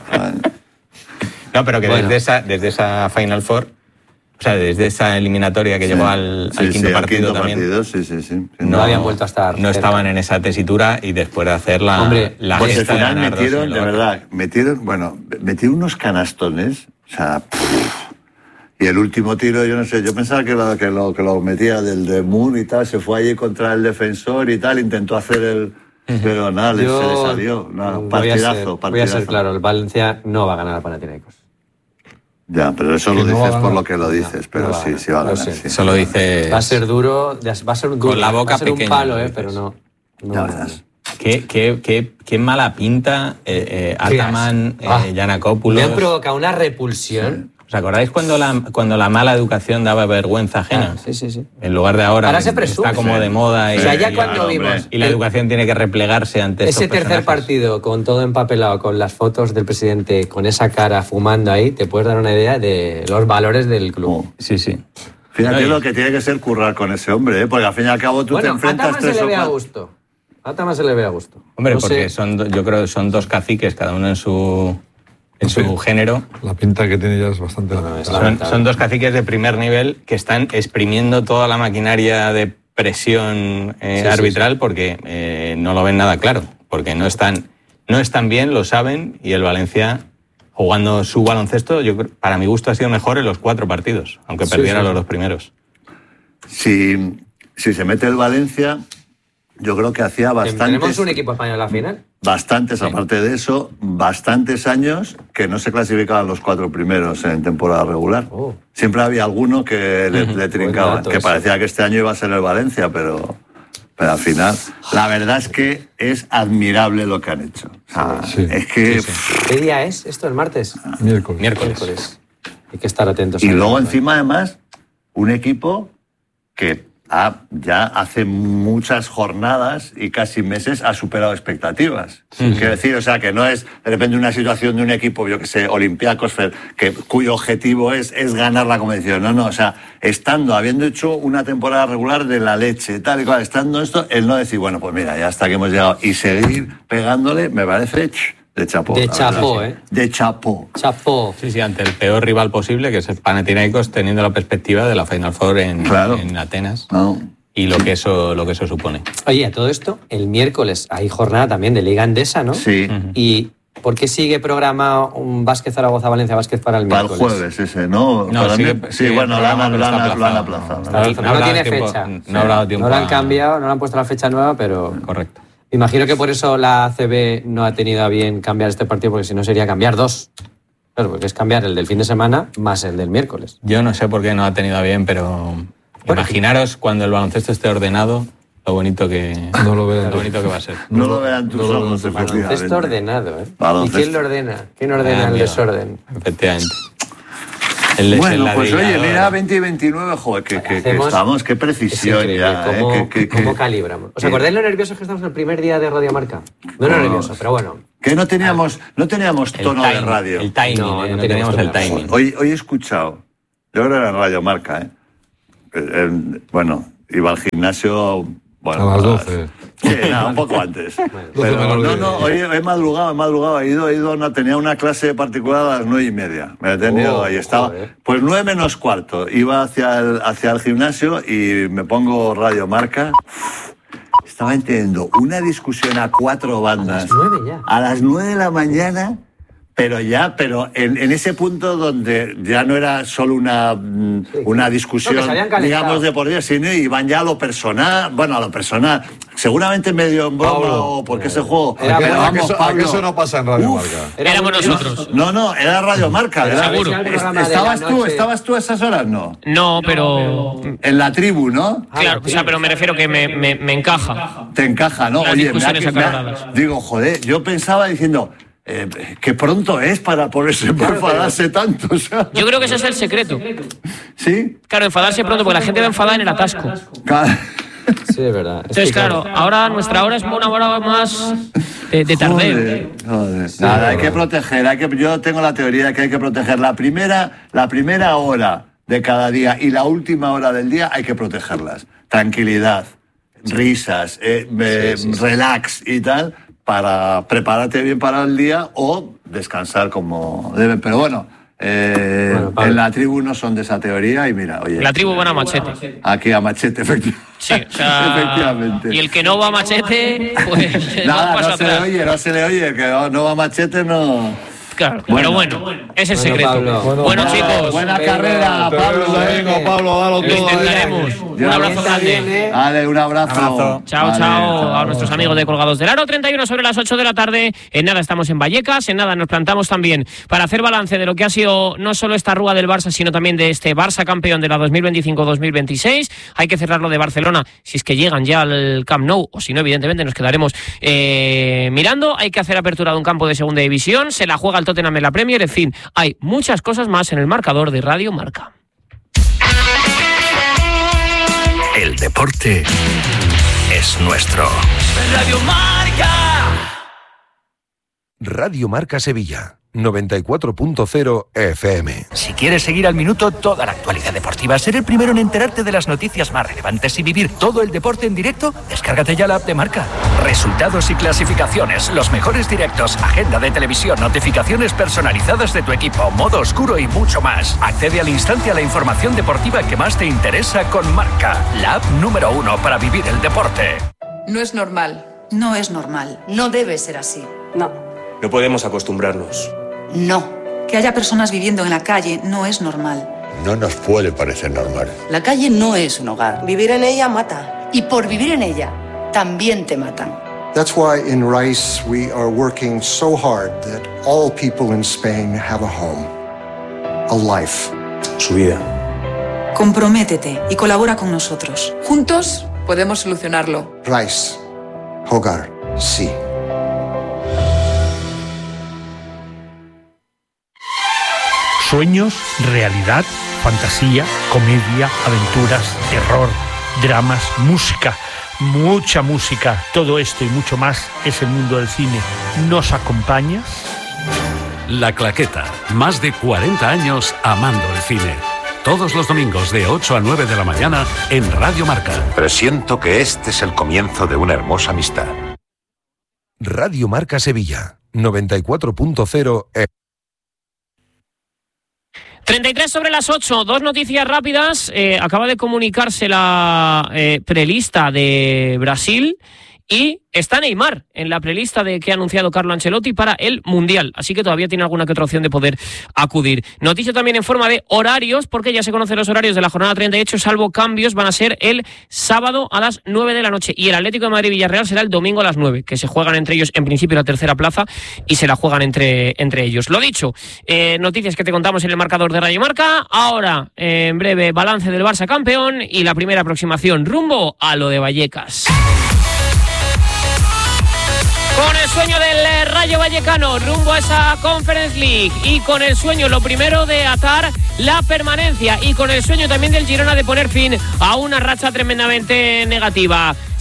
No, pero que Bueno. desde, esa, desde esa Final Four, o sea, desde esa eliminatoria que Sí. llegó al, al Sí, quinto sí, al partido quinto también, partido, sí, sí, sí. Sí, No habían vuelto a estar no cerca. estaban en esa tesitura, y después de hacer la, Hombre, la Pues al gesta de final ganar dos metieron, en el de otro. verdad, metieron, bueno, metieron unos canastones, o sea, pff, y el último tiro, yo no sé, yo pensaba que lo, que lo, que lo metía del de Moore y tal, se fue allí contra el defensor y tal, intentó hacer el... Pero nada, le- Yo se le salió. Nada, voy, a partidazo, ser, partidazo. voy a ser claro, el Valencia no va a ganar al Panathinaikos. Ya, pero eso Que lo no va a dices por ganar. lo que lo dices, pero no va a sí, ganar, sí va a lo ganar. sé. Sí. Eso lo dice... Va a ser duro, va a ser duro, Con la boca va a ser pequeña, un palo, lo eh, dices. pero no. no Ya va a ganar. verás. Qué, qué, qué, qué mala pinta eh, eh, Ataman, eh, Ah, Giannakopoulos. Me han provocado una repulsión. ¿Os acordáis cuando la, cuando la mala educación daba vergüenza ajena? Ah, sí, sí, sí. En lugar de ahora, Ahora que se presume. está como Sí. de moda. Y, O sea, ya y- cuando hombre. vimos y la el- educación tiene que replegarse ante ese estos tercer personajes. partido con todo empapelado, con las fotos del presidente, con esa cara fumando ahí, te puedes dar una idea de los valores del club. Oh. Sí, sí. Fíjate No, y- lo que tiene que ser currar con ese hombre, ¿eh? Porque al fin y al cabo tú te Bueno, a enfrentas Ataman se tres le o ve a cuatro... gusto. A Ataman se le ve a gusto. Hombre, No porque sé. son, do- yo creo que son dos caciques, cada uno en su, en su Sí. género. La pinta que tiene ya es bastante no, lamentable. es Son, lamentable. son dos caciques de primer nivel que están exprimiendo toda la maquinaria de presión eh, Sí, sí, arbitral porque eh, no lo ven nada claro, porque no están, no están bien, lo saben, y el Valencia, jugando su baloncesto, yo creo- para mi gusto ha sido mejor en los cuatro partidos, aunque Sí, perdiera sí, los sí. dos primeros. Si, si se mete el Valencia, yo creo que hacía ¿Tenemos bastantes, un equipo español a la final? bastantes, aparte de eso, bastantes años que no se clasificaban los cuatro primeros en temporada regular. Oh. Siempre había alguno que le, le trincaban, dato que ese. parecía que este año iba a ser el Valencia, pero, pero al final, la verdad es que es admirable lo que han hecho. O sea, Sí, sí. es que... Sí, ¿Qué día es esto? ¿El martes? Miércoles. Miércoles. Miércoles. Hay que estar atentos. Y a luego ello. encima además un equipo que ha, ya hace muchas jornadas y casi meses ha superado expectativas. Quiero decir, o sea, que no es de repente una situación de un equipo, yo que sé, Olympiacos, que, cuyo objetivo es, es ganar la competición. No, no, o sea, estando, habiendo hecho una temporada regular de la leche, tal y cual, estando esto, el no decir, bueno, pues mira, ya hasta que hemos llegado, y seguir pegándole, me parece ch, de chapó. De la verdad. chapó, ¿eh? De chapó. Chapó. Sí, sí, ante el peor rival posible, que es el Panathinaikos, teniendo la perspectiva de la Final Four en, Claro. en Atenas, No. y lo que eso, lo que eso supone. Oye, a todo esto, el miércoles hay jornada también de Liga Endesa, ¿no? Sí. ¿Y por qué sigue programado un Vázquez Zaragoza-Valencia Vázquez para el Para el miércoles? jueves ese, ¿no? No, Para sigue- mí- sí, sigue bueno, lo han, programa, pero lo han- está lo han aplazado. aplazado. Está No No habrá tiene tiempo- fecha. No habrá dado tiempo No lo han a- cambiado, no le han puesto la fecha nueva, pero Correcto. me imagino que por eso la A C B no ha tenido a bien cambiar este partido, porque si no sería cambiar dos. Claro, porque es cambiar el del fin de semana más el del miércoles. Yo no sé por qué no ha tenido bien, pero Bueno, imaginaros cuando el baloncesto esté ordenado, lo bonito que, No lo verán. lo bonito que va a ser. No lo vean tus ojos, efectivamente. Baloncesto ordenado, ¿eh? Baloncesto. ¿Y quién lo ordena? ¿Quién ordena Ah, el amigo. desorden? Efectivamente. El, el Bueno, pues oye, ladrillador. mira, veinte y veintinueve, joder, que, que, que Hacemos- estamos, qué Es precisión increíble ya, cómo, ¿eh? Que, que, cómo que- calibramos. ¿Os que- acordáis lo nerviosos que estamos el primer día de Radio Marca? No era No. nervioso, pero bueno. que no teníamos, no teníamos El tono de timing, radio. El timing, No, eh, no no, teníamos teníamos el tono de timing. Hoy, hoy he escuchado, yo creo que era en Radio Marca, ¿eh? Eh, eh, bueno, iba al gimnasio, Bueno, a las doce. Sí, nada, un poco antes. Pero no, no, hoy he madrugado, he madrugado, he ido, he ido, no, tenía una clase particular a las nueve y media. Me he tenido, Oh, ahí estaba. joder. Pues nueve menos cuarto. Iba hacia el, hacia el gimnasio y me pongo Radio Marca. Uf, estaba entendiendo una discusión a cuatro bandas. A las nueve ya. A las nueve de la mañana. Pero ya, pero en, en ese punto donde ya no era solo una, mm, Sí, una no, discusión, que se habían calentado. digamos, de por Dios, sino iban ya a lo personal, bueno, a lo personal, seguramente medio en broma Pablo. o porque ese juego... Era pero bueno, ¿A que vamos, eso, a Pablo, que eso no pasa en Radio uf, Marca? Éramos nosotros. No, no, era Radio Marca. Era, Seguro. Era el programa de ¿Estabas la tú, noche. estabas tú a esas horas? No. No, pero... En la tribu, ¿no? Claro, o sea, pero me refiero que me, me, me encaja. Te encaja, ¿no? Las Oye, me ha discusiones que- me ha- acaloradas. digo, joder, yo pensaba diciendo... Eh, qué pronto es para ponerse para enfadarse tanto, o sea, Yo creo que ese es el secreto. ¿sí? Claro, enfadarse pronto, porque la gente va enfadada en el atasco. Ca- Sí, es verdad. Es Entonces, que, claro, ahora nuestra hora es una hora más de, de tardeo. Joder, joder. Nada, hay que proteger, hay que, yo tengo la teoría de que hay que proteger la primera, la primera hora de cada día y la última hora del día hay que protegerlas. Tranquilidad, risas, eh, eh, Sí, sí, sí. relax y tal, para prepararte bien para el día o descansar como deben. Pero bueno, eh, Bueno, Pablo. en la tribu no son de esa teoría y mira, oye, La tribu van a machete. aquí a machete, efectivamente. Sí, o sea, Efectivamente. y el que no va a machete, pues Nada, va paso no se le atrás. oye, no se le oye, que no, no va machete, no... Claro, Bueno. pero bueno, es el Bueno, secreto. Pablo. Bueno, Bueno, chicos, Buena venga, carrera, Te veo Pablo. el domingo, Pablo, dalo lo todo. intentaremos. ahí. Un abrazo grande. Dale, un abrazo. Abrazo. Chao, Vale, chao a nuestros amigos de Colgados del Aro. treinta y uno sobre las ocho de la tarde. En nada estamos en Vallecas. En nada nos plantamos también para hacer balance de lo que ha sido no solo esta rúa del Barça, sino también de este Barça campeón de la dos mil veinticinco dos mil veintiséis. Hay que cerrarlo de Barcelona si es que llegan ya al Camp Nou, o si no, evidentemente nos quedaremos eh, mirando. Hay que hacer apertura de un campo de segunda división. Se la juega el Tottenham en la Premier. En fin, hay muchas cosas más en el marcador de Radio Marca. El deporte es nuestro. Radio Marca. Radio Marca Sevilla, noventa y cuatro punto cero F M. Si quieres seguir al minuto toda la actualidad deportiva, ser el primero en enterarte de las noticias más relevantes y vivir todo el deporte en directo, descárgate ya la app de Marca. Resultados y clasificaciones, los mejores directos, agenda de televisión, notificaciones personalizadas de tu equipo, modo oscuro y mucho más. Accede al instante a la información deportiva que más te interesa con Marca, la app número uno para vivir el deporte. No es normal. No es normal. No debe ser así. No. No podemos acostumbrarnos. No. Que haya personas viviendo en la calle no es normal. No nos puede parecer normal. La calle no es un hogar. Vivir en ella mata. Y por vivir en ella, también te matan. That's why in Rice we are working so hard that all people in Spain have a home, a life. Su vida. Comprométete y colabora con nosotros. Juntos podemos solucionarlo. Rice, hogar, sí. Sueños, realidad, fantasía, comedia, aventuras, terror, dramas, música, mucha música. Todo esto y mucho más es el mundo del cine. ¿Nos acompañas? La Claqueta. Más de cuarenta años amando el cine. Todos los domingos de ocho a nueve de la mañana en Radio Marca. Presiento que este es el comienzo de una hermosa amistad. Radio Marca Sevilla, noventa y cuatro punto cero F M. treinta y tres sobre las ocho, dos noticias rápidas. Eh, acaba de comunicarse la eh, prelista de Brasil y está Neymar en la prelista de que ha anunciado Carlo Ancelotti para el Mundial. Así que todavía tiene alguna que otra opción de poder acudir. Noticia también en forma de horarios, porque ya se conocen los horarios de la jornada treinta y ocho, salvo cambios, van a ser el sábado a las nueve de la noche y el Atlético de Madrid-Villarreal será el domingo a las nueve, que se juegan entre ellos en principio la tercera plaza y se la juegan entre, entre ellos. Lo dicho, eh, noticias que te contamos en el marcador de Radio Marca. Ahora, eh, en breve, balance del Barça campeón y la primera aproximación rumbo a lo de Vallecas. Con el sueño del Rayo Vallecano rumbo a esa Conference League y con el sueño, lo primero, de atar la permanencia y con el sueño también del Girona de poner fin a una racha tremendamente negativa.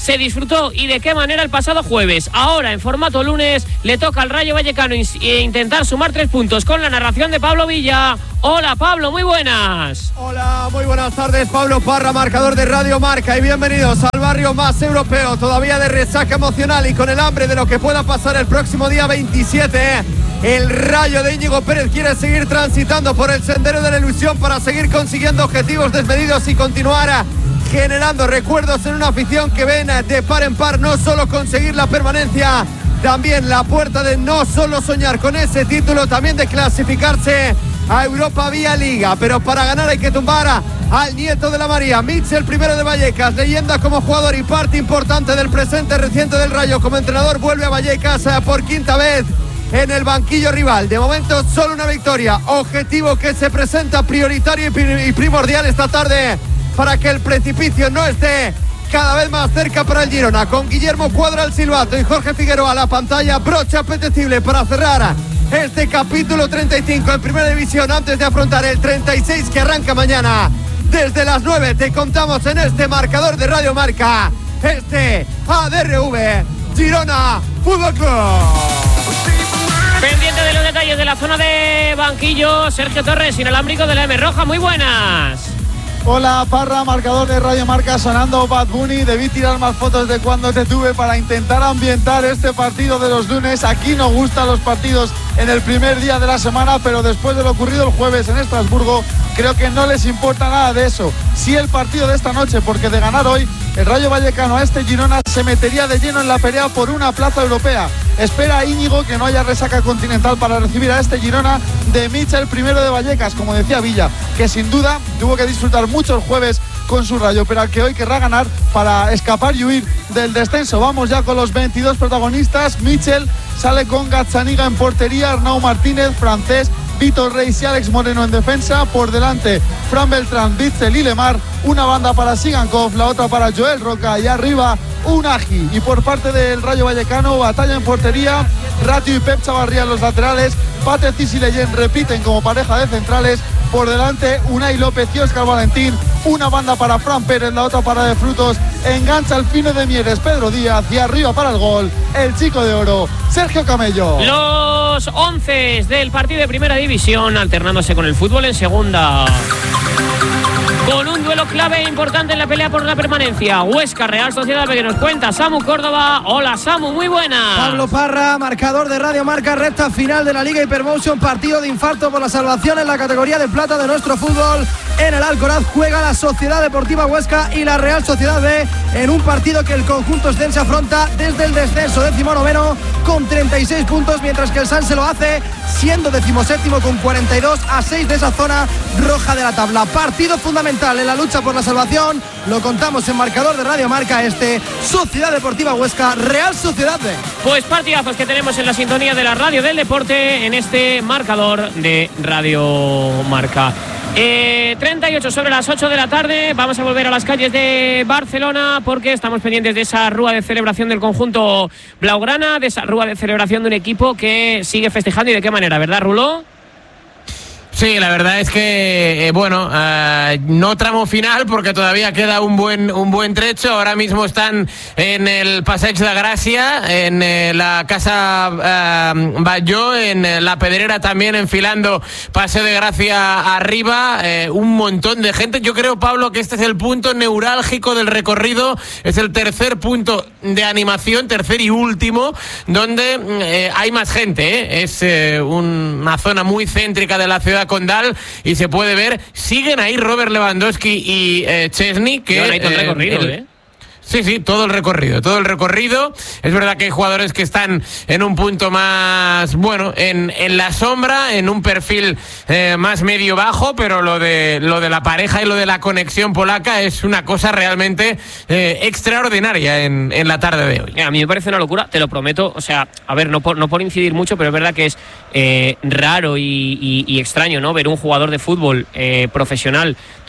se disfrutó y de qué manera el pasado jueves. Ahora, en formato lunes, le toca al Rayo Vallecano e intentar sumar tres puntos con la narración de Pablo Villa. Hola Pablo, muy buenas. Hola, muy buenas tardes. Pablo Parra, marcador de Radio Marca, y bienvenidos al barrio más europeo, todavía de resaca emocional y con el hambre de lo que pueda pasar el próximo día veintisiete. El Rayo de Íñigo Pérez quiere seguir transitando por el sendero de la ilusión para seguir consiguiendo objetivos desmedidos y continuar generando recuerdos en una afición que ven de par en par no solo conseguir la permanencia, también la puerta de no solo soñar con ese título, también de clasificarse a Europa vía Liga. Pero para ganar hay que tumbar al nieto de la María, Mitchell Primero de Vallecas, leyenda como jugador y parte importante del presente reciente del Rayo. Como entrenador vuelve a Vallecas por quinta vez en el banquillo rival. De momento solo una victoria, objetivo que se presenta prioritario y primordial esta tarde para que el precipicio no esté cada vez más cerca para el Girona. Con Guillermo Cuadra al silbato y Jorge Figueroa a la pantalla, broche apetecible para cerrar este capítulo treinta y cinco en Primera División antes de afrontar el treinta y seis que arranca mañana. Desde las nueve te contamos en este marcador de Radio Marca, este A D R V Girona Fútbol Club. Pendiente de los detalles de la zona de banquillo, Sergio Torres, inalámbrico de la M Roja, muy buenas. Hola Parra, marcador de Radio Marca sonando Bad Bunny. Debí tirar más fotos de cuando te tuve para intentar ambientar este partido de los lunes. Aquí nos gustan los partidos en el primer día de la semana, pero después de lo ocurrido el jueves en Estrasburgo, creo que no les importa nada de eso. Sí el partido de esta noche, porque de ganar hoy, el Rayo Vallecano a este Girona se metería de lleno en la pelea por una plaza europea. Espera a Íñigo que no haya resaca continental para recibir a este Girona de Mitchell Primero de Vallecas, como decía Villa, que sin duda tuvo que disfrutar mucho el jueves con su Rayo, pero al que hoy querrá ganar para escapar y huir del descenso. Vamos ya con los veintidós protagonistas. Mitchell sale con Gazzaniga en portería, Arnau Martínez, francés, Vítor Reis y Alex Moreno en defensa. Por delante, Fran Beltrán, Bitzel y Lemar. Una banda para Sigankov, la otra para Joel Roca y arriba Unagi. Y por parte del Rayo Vallecano, batalla en portería, Ratio y Pep Chavarría en los laterales. Patricis y Leyen repiten como pareja de centrales. Por delante, Unai López y Óscar Valentín. Una banda para Fran Pérez, la otra para De Frutos. Engancha el fino de Mieres, Pedro Díaz, y arriba para el gol, el chico de oro, Sergio Camello. Los once del partido de Primera División alternándose con el fútbol en Segunda. Con un duelo clave e importante en la pelea por la permanencia. Huesca Real Sociedad, que nos cuenta Samu Córdoba. Hola Samu, muy buena. Pablo Parra, marcador de Radio Marca, recta final de la Liga Hypermotion, partido de infarto por la salvación en la categoría de plata de nuestro fútbol. En el Alcoraz juega la Sociedad Deportiva Huesca y la Real Sociedad B en un partido que el conjunto estense afronta desde el descenso, decimonoveno con treinta y seis puntos, mientras que el San se lo hace siendo decimoséptimo con cuarenta y dos a seis de esa zona roja de la tabla. Partido fundamental en la lucha por la salvación, lo contamos en marcador de Radio Marca, este Sociedad Deportiva Huesca Real Sociedad B. Pues partidazos que tenemos en la sintonía de la radio del deporte en este marcador de Radio Marca. Eh, treinta y ocho sobre las ocho de la tarde, vamos a volver a las calles de Barcelona porque estamos pendientes de esa rúa de celebración del conjunto blaugrana, de esa rúa de celebración de un equipo que sigue festejando. Y de qué manera, ¿verdad, Rulo? Sí, la verdad es que, eh, bueno, uh, no tramo final porque todavía queda un buen un buen trecho. Ahora mismo están en el Passeig de Gràcia, en eh, la Casa uh, Batlló, en eh, la Pedrera también, enfilando Paseo de Gracia arriba. Eh, un montón de gente. Yo creo, Pablo, que este es el punto neurálgico del recorrido. Es el tercer punto de animación, tercer y último, donde eh, hay más gente. ¿eh? Es eh, un, una zona muy céntrica de la ciudad condal y se puede ver, siguen ahí Robert Lewandowski y eh, Chesney, que eh, todo el recorrido, el, ¿eh? Sí, sí, todo el recorrido, todo el recorrido. Es verdad que hay jugadores que están en un punto más, bueno, en, en la sombra, en un perfil eh, más medio-bajo, pero lo de lo de la pareja y lo de la conexión polaca es una cosa realmente eh, extraordinaria en, en la tarde de hoy. A mí me parece una locura, te lo prometo. O sea, a ver, no por, no por incidir mucho, pero es verdad que es eh, raro y, y, y extraño, ¿no? Ver un jugador de fútbol eh, profesional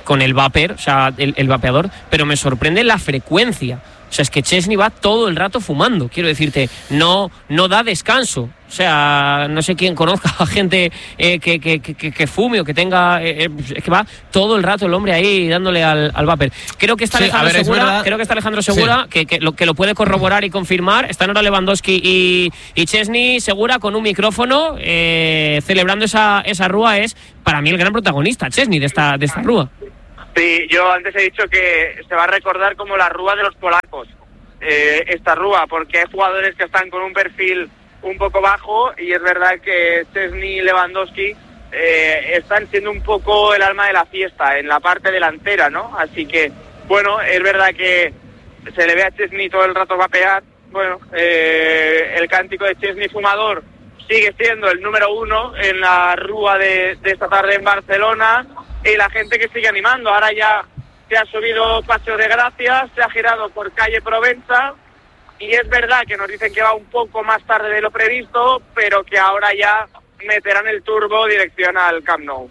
con el vapor, o sea, el, el vapeador, pero me sorprende la frecuencia. O sea, es que Chesney va todo el rato fumando, quiero decirte, no, no da descanso. O sea, no sé quién conozca a gente eh, que, que, que, que fume o que tenga... Eh, es que va todo el rato el hombre ahí dándole al, al vapor. Creo que está sí, Alejandro ver, Segura, creo que está Alejandro Segura, sí. que, que, lo, que lo puede corroborar y confirmar. Están ahora Lewandowski y, y Chesney Segura con un micrófono eh, celebrando esa, esa rúa. Es para mí el gran protagonista, Chesney, de esta, de esta rúa. Sí, yo antes he dicho que se va a recordar como la rúa de los polacos, eh, esta rúa, porque hay jugadores que están con un perfil un poco bajo y es verdad que Chesney y Lewandowski eh, están siendo un poco el alma de la fiesta en la parte delantera, ¿no? Así que, bueno, es verdad que se le ve a Chesney todo el rato vapear. Bueno, eh, el cántico de Chesney fumador sigue siendo el número uno en la rúa de, de esta tarde en Barcelona. Y la gente que sigue animando. Ahora ya se ha subido Paseo de Gracia, se ha girado por calle Provenza y es verdad que nos dicen que va un poco más tarde de lo previsto, pero que ahora ya meterán el turbo dirección al Camp Nou.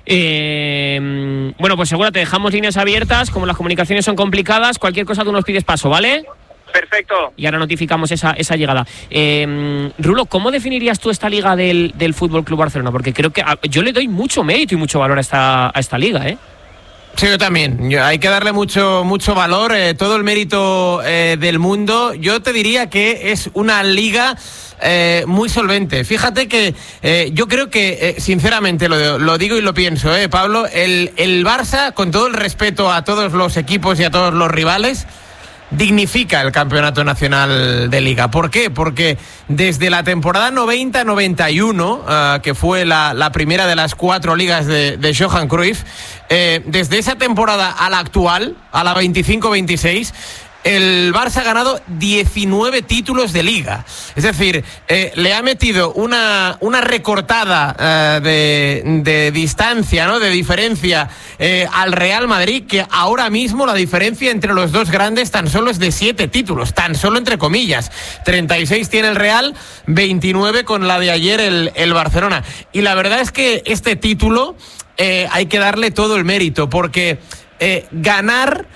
Eh, bueno, pues seguro te dejamos líneas abiertas, como las comunicaciones son complicadas, cualquier cosa tú nos pides paso, ¿vale? Perfecto. Y ahora notificamos esa, esa llegada. Eh, Rulo, ¿cómo definirías tú esta liga del, del F C Barcelona? Porque creo que a, yo le doy mucho mérito y mucho valor a esta, a esta liga, ¿eh? Sí, yo también. Yo, hay que darle mucho, mucho valor, eh, todo el mérito eh, del mundo. Yo te diría que es una liga eh, muy solvente. Fíjate que eh, yo creo que, eh, sinceramente, lo, lo digo y lo pienso, eh, Pablo, el, el Barça, con todo el respeto a todos los equipos y a todos los rivales, dignifica el campeonato nacional de liga. ¿Por qué? Porque desde la temporada noventa noventa y uno, uh, que fue la, la primera de las cuatro ligas de, de Johan Cruyff, eh, desde esa temporada a la actual, a la veinticinco veintiséis, el Barça ha ganado diecinueve títulos de liga. Es decir, eh, le ha metido una, una recortada eh, de, de distancia, ¿no? De diferencia eh, al Real Madrid, que ahora mismo la diferencia entre los dos grandes tan solo es de siete títulos, tan solo entre comillas. treinta y seis tiene el Real, veintinueve con la de ayer el, el Barcelona. Y la verdad es que este título eh, hay que darle todo el mérito, porque eh, ganar...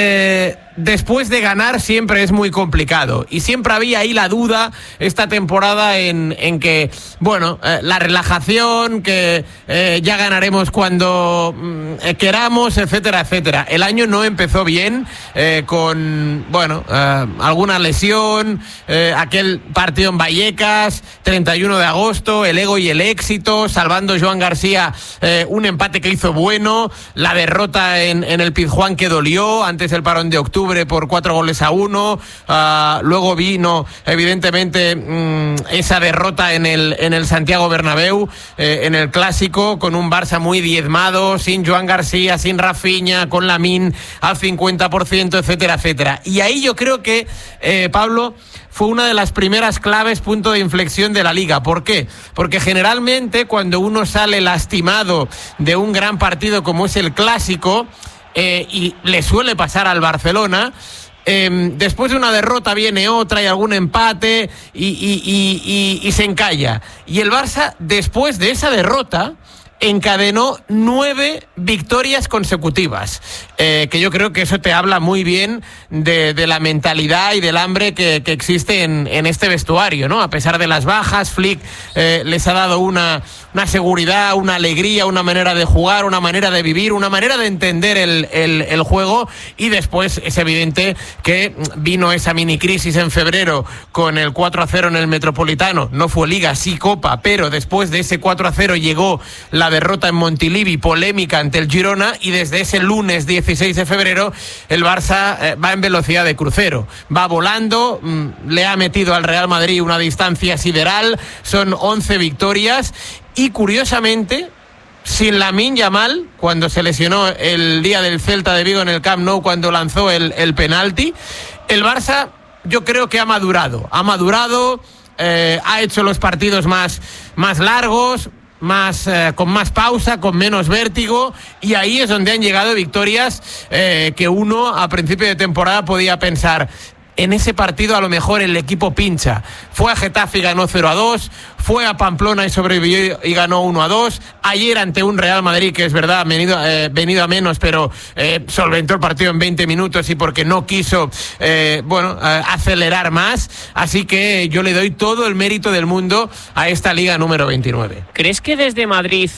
Eh, después de ganar siempre es muy complicado y siempre había ahí la duda esta temporada en, en que, bueno, eh, la relajación, que eh, ya ganaremos cuando mm, queramos, etcétera, etcétera. El año no empezó bien, eh, con, bueno, eh, alguna lesión, eh, aquel partido en Vallecas, treinta y uno de agosto, el ego y el éxito, salvando Joan García eh, un empate que hizo bueno, la derrota en, en el Pizjuán que dolió, antes el parón de octubre por cuatro goles a uno, uh, luego vino evidentemente mmm, esa derrota en el, en el Santiago Bernabéu, eh, en el Clásico, con un Barça muy diezmado, sin Joan García, sin Rafinha, con Lamine al cincuenta por ciento, etcétera, etcétera. Y ahí yo creo que, eh, Pablo, fue una de las primeras claves, punto de inflexión de la Liga. ¿Por qué? Porque generalmente cuando uno sale lastimado de un gran partido como es el Clásico, Eh, y le suele pasar al Barcelona, eh, después de una derrota viene otra y algún empate y, y, y, y, y se encalla. Y el Barça, después de esa derrota, encadenó nueve victorias consecutivas, eh, que yo creo que eso te habla muy bien de, de la mentalidad y del hambre que, que existe en, en este vestuario, ¿no? A pesar de las bajas, Flick eh, les ha dado una, una seguridad, una alegría, una manera de jugar, una manera de vivir, una manera de entender el, el, el juego, y después es evidente que vino esa mini crisis en febrero con el cuatro a cero en el Metropolitano. No fue Liga, sí Copa, pero después de ese cuatro a cero llegó la derrota en Montilivi, polémica ante el Girona, y desde ese lunes dieciséis de febrero el Barça eh, va en velocidad de crucero, va volando, mmm, le ha metido al Real Madrid una distancia sideral, son once victorias, y curiosamente, sin Lamine Yamal, cuando se lesionó el día del Celta de Vigo en el Camp Nou, cuando lanzó el, el penalti, el Barça yo creo que ha madurado, ha madurado, eh, ha hecho los partidos más, más largos, más eh, con más pausa, con menos vértigo, y ahí es donde han llegado victorias eh, que uno a principio de temporada podía pensar, en ese partido a lo mejor el equipo pincha. Fue a Getafe y ganó cero a dos, fue a Pamplona y sobrevivió y ganó uno a dos. Ayer ante un Real Madrid que es verdad, venido, eh, venido a menos, pero eh, solventó el partido en veinte minutos y porque no quiso eh, bueno, eh, acelerar más. Así que yo le doy todo el mérito del mundo a esta liga número veintinueve. ¿Crees que desde Madrid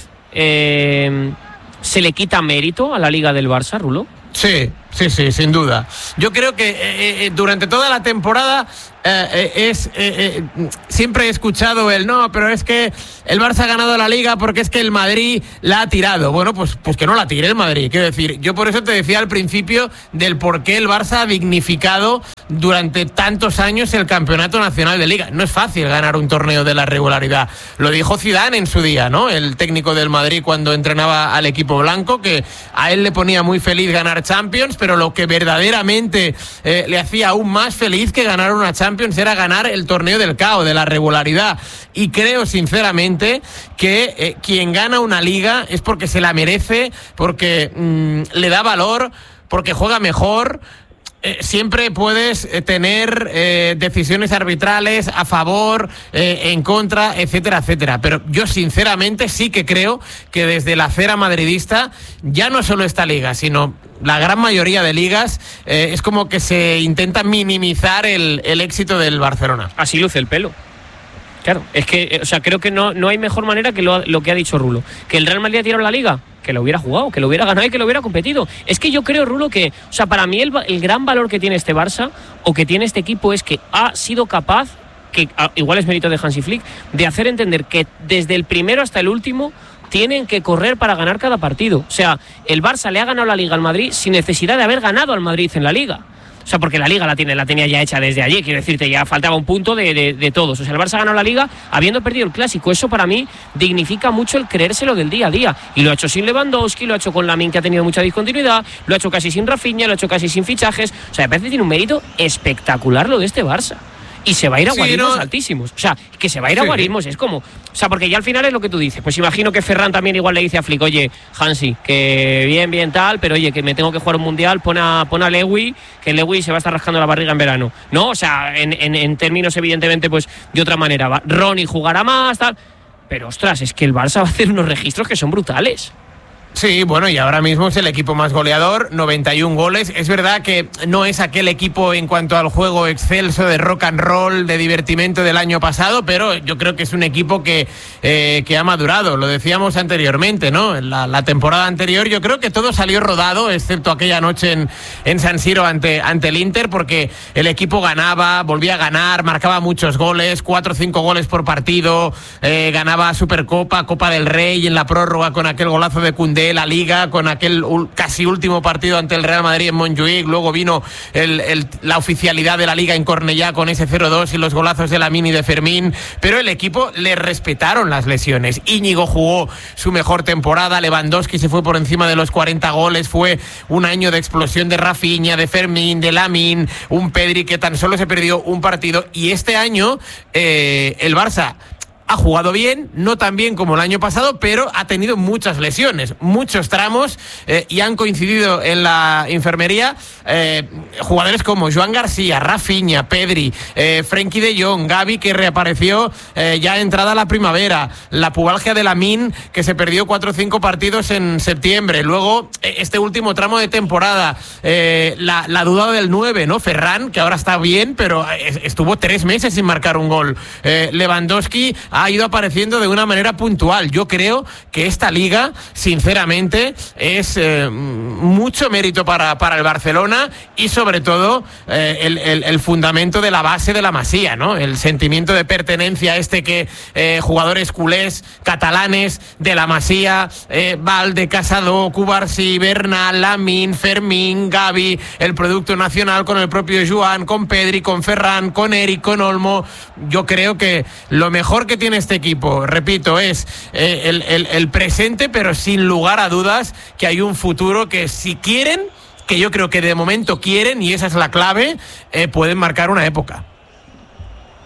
eh, se le quita mérito a la liga del Barça, Rulo? Sí, sí, sí, sin duda. Yo creo que eh, eh, durante toda la temporada eh, eh, es eh, eh, siempre he escuchado el no, pero es que el Barça ha ganado la Liga porque es que el Madrid la ha tirado. Bueno, pues, pues que no la tire el Madrid. Quiero decir, yo por eso te decía al principio del por qué el Barça ha dignificado durante tantos años el Campeonato Nacional de Liga. No es fácil ganar un torneo de la regularidad. Lo dijo Zidane en su día, ¿no? El técnico del Madrid cuando entrenaba al equipo blanco, que a él le ponía muy feliz ganar Champions, pero lo que verdaderamente eh, le hacía aún más feliz que ganar una Champions era ganar el torneo del C A O, de la regularidad. Y creo sinceramente que eh, quien gana una liga es porque se la merece, porque mmm, le da valor, porque juega mejor. Eh, siempre puedes eh, tener eh, decisiones arbitrales a favor, eh, en contra, etcétera, etcétera. Pero yo sinceramente sí que creo que desde la acera madridista, ya no solo esta liga, sino la gran mayoría de ligas, eh, es como que se intenta minimizar el, el éxito del Barcelona. Así luce el pelo. Claro, es que, o sea, creo que no, no hay mejor manera que lo, lo que ha dicho Rulo. Que el Real Madrid ha tirado la liga, que lo hubiera jugado, que lo hubiera ganado y que lo hubiera competido. Es que yo creo, Rulo, que, o sea, para mí el, el gran valor que tiene este Barça o que tiene este equipo es que ha sido capaz, que a, igual es mérito de Hansi Flick, de hacer entender que desde el primero hasta el último tienen que correr para ganar cada partido. O sea, el Barça le ha ganado la liga al Madrid sin necesidad de haber ganado al Madrid en la liga. O sea, porque la Liga la, tiene, la tenía ya hecha desde allí, quiero decirte, ya faltaba un punto de, de, de todos. O sea, el Barça ganó la Liga habiendo perdido el Clásico. Eso para mí dignifica mucho el creérselo del día a día. Y lo ha hecho sin Lewandowski, lo ha hecho con Lamine, que ha tenido mucha discontinuidad, lo ha hecho casi sin Rafinha, lo ha hecho casi sin fichajes. O sea, me parece que tiene un mérito espectacular lo de este Barça. Y se va a ir a sí, guarismos no. altísimos. O sea, que se va a ir sí. a guarismos. Es como... O sea, porque ya al final es lo que tú dices. Pues imagino que Ferran también igual le dice a Flick, oye, Hansi, que bien, bien tal, pero oye, que me tengo que jugar un mundial, pon a, pon a Lewy, que Lewy se va a estar rascando la barriga en verano. No, o sea, en, en, en términos evidentemente, pues de otra manera. Va. Ronnie jugará más, tal... Pero ostras, es que el Barça va a hacer unos registros que son brutales. Sí, bueno, y ahora mismo es el equipo más goleador, noventa y un goles. Es verdad que no es aquel equipo en cuanto al juego excelso de rock and roll, de divertimento del año pasado, pero yo creo que es un equipo que, eh, que ha madurado. Lo decíamos anteriormente, ¿no? En la, la temporada anterior yo creo que todo salió rodado, excepto aquella noche en, en San Siro ante, ante el Inter, porque el equipo ganaba, volvía a ganar, marcaba muchos goles, cuatro o cinco goles por partido, eh, ganaba Supercopa, Copa del Rey en la prórroga con aquel golazo de Koundé, la Liga con aquel casi último partido ante el Real Madrid en Montjuïc, luego vino el, el, la oficialidad de la Liga en Cornellá con ese cero dos y los golazos de Lamine y de Fermín, pero el equipo le respetaron las lesiones. Íñigo jugó su mejor temporada, Lewandowski se fue por encima de los cuarenta goles, fue un año de explosión de Rafinha, de Fermín, de Lamine, un Pedri que tan solo se perdió un partido, y este año eh, el Barça ha jugado bien, no tan bien como el año pasado, pero ha tenido muchas lesiones, muchos tramos, eh, y han coincidido en la enfermería eh, jugadores como Joan García, Rafinha, Pedri, eh, Frenkie de Jong, Gavi, que reapareció eh, ya entrada la primavera, la pubalgia de Lamine, que se perdió cuatro o cinco partidos en septiembre, luego eh, este último tramo de temporada, eh, la, la duda del nueve, ¿no? Ferran, que ahora está bien, pero estuvo tres meses sin marcar un gol. Eh, Lewandowski ha ido apareciendo de una manera puntual. Yo creo que esta liga, sinceramente, es eh, mucho mérito para, para el Barcelona y sobre todo eh, el, el, el fundamento de la base de la Masía, ¿no? El sentimiento de pertenencia este que eh, jugadores culés, catalanes de la Masía, eh, Valde, Casado, Cubarsí, Bernal, Lamine, Fermín, Gavi, el producto nacional con el propio Joan, con Pedri, con Ferran, con Eric, con Olmo. Yo creo que lo mejor que tiene este equipo, repito, es eh, el, el, el presente, pero sin lugar a dudas que hay un futuro que si quieren, que yo creo que de momento quieren, y esa es la clave, eh, pueden marcar una época.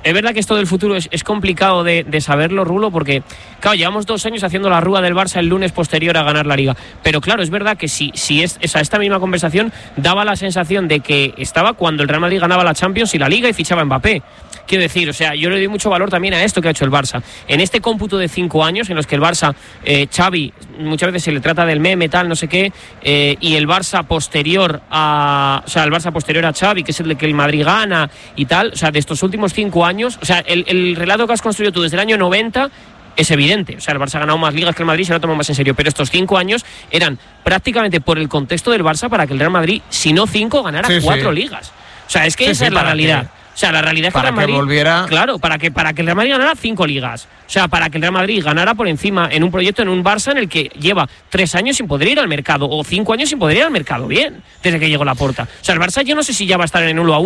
Es verdad que esto del futuro es, es complicado de, de saberlo, Rulo, porque, claro, llevamos dos años haciendo la rúa del Barça el lunes posterior a ganar la Liga. Pero claro, es verdad que si, si es, esa, esta misma conversación daba la sensación de que estaba cuando el Real Madrid ganaba la Champions y la Liga y fichaba a Mbappé. Quiero decir, o sea, yo le doy mucho valor también a esto que ha hecho el Barça. En este cómputo de cinco años, en los que el Barça, eh, Xavi, muchas veces se le trata del meme, tal, no sé qué, eh, y el Barça posterior a... O sea, el Barça posterior a Xavi, que es el de que el Madrid gana y tal, o sea, de estos últimos cinco años, o sea, el, el relato que has construido tú desde el año noventa es evidente. O sea, el Barça ha ganado más ligas que el Madrid, se lo toma más en serio. Pero estos cinco años eran prácticamente por el contexto del Barça para que el Real Madrid, si no cinco, ganara sí, cuatro sí. ligas. O sea, es que sí, esa sí, es la realidad. Que... O sea, la realidad es que para el Real Madrid, que volviera... claro, para que, para que el Real Madrid ganara cinco ligas. O sea, para que el Real Madrid ganara por encima en un proyecto, en un Barça en el que lleva tres años sin poder ir al mercado, o cinco años sin poder ir al mercado, bien, desde que llegó Laporta. O sea, el Barça yo no sé si ya va a estar en el uno a uno.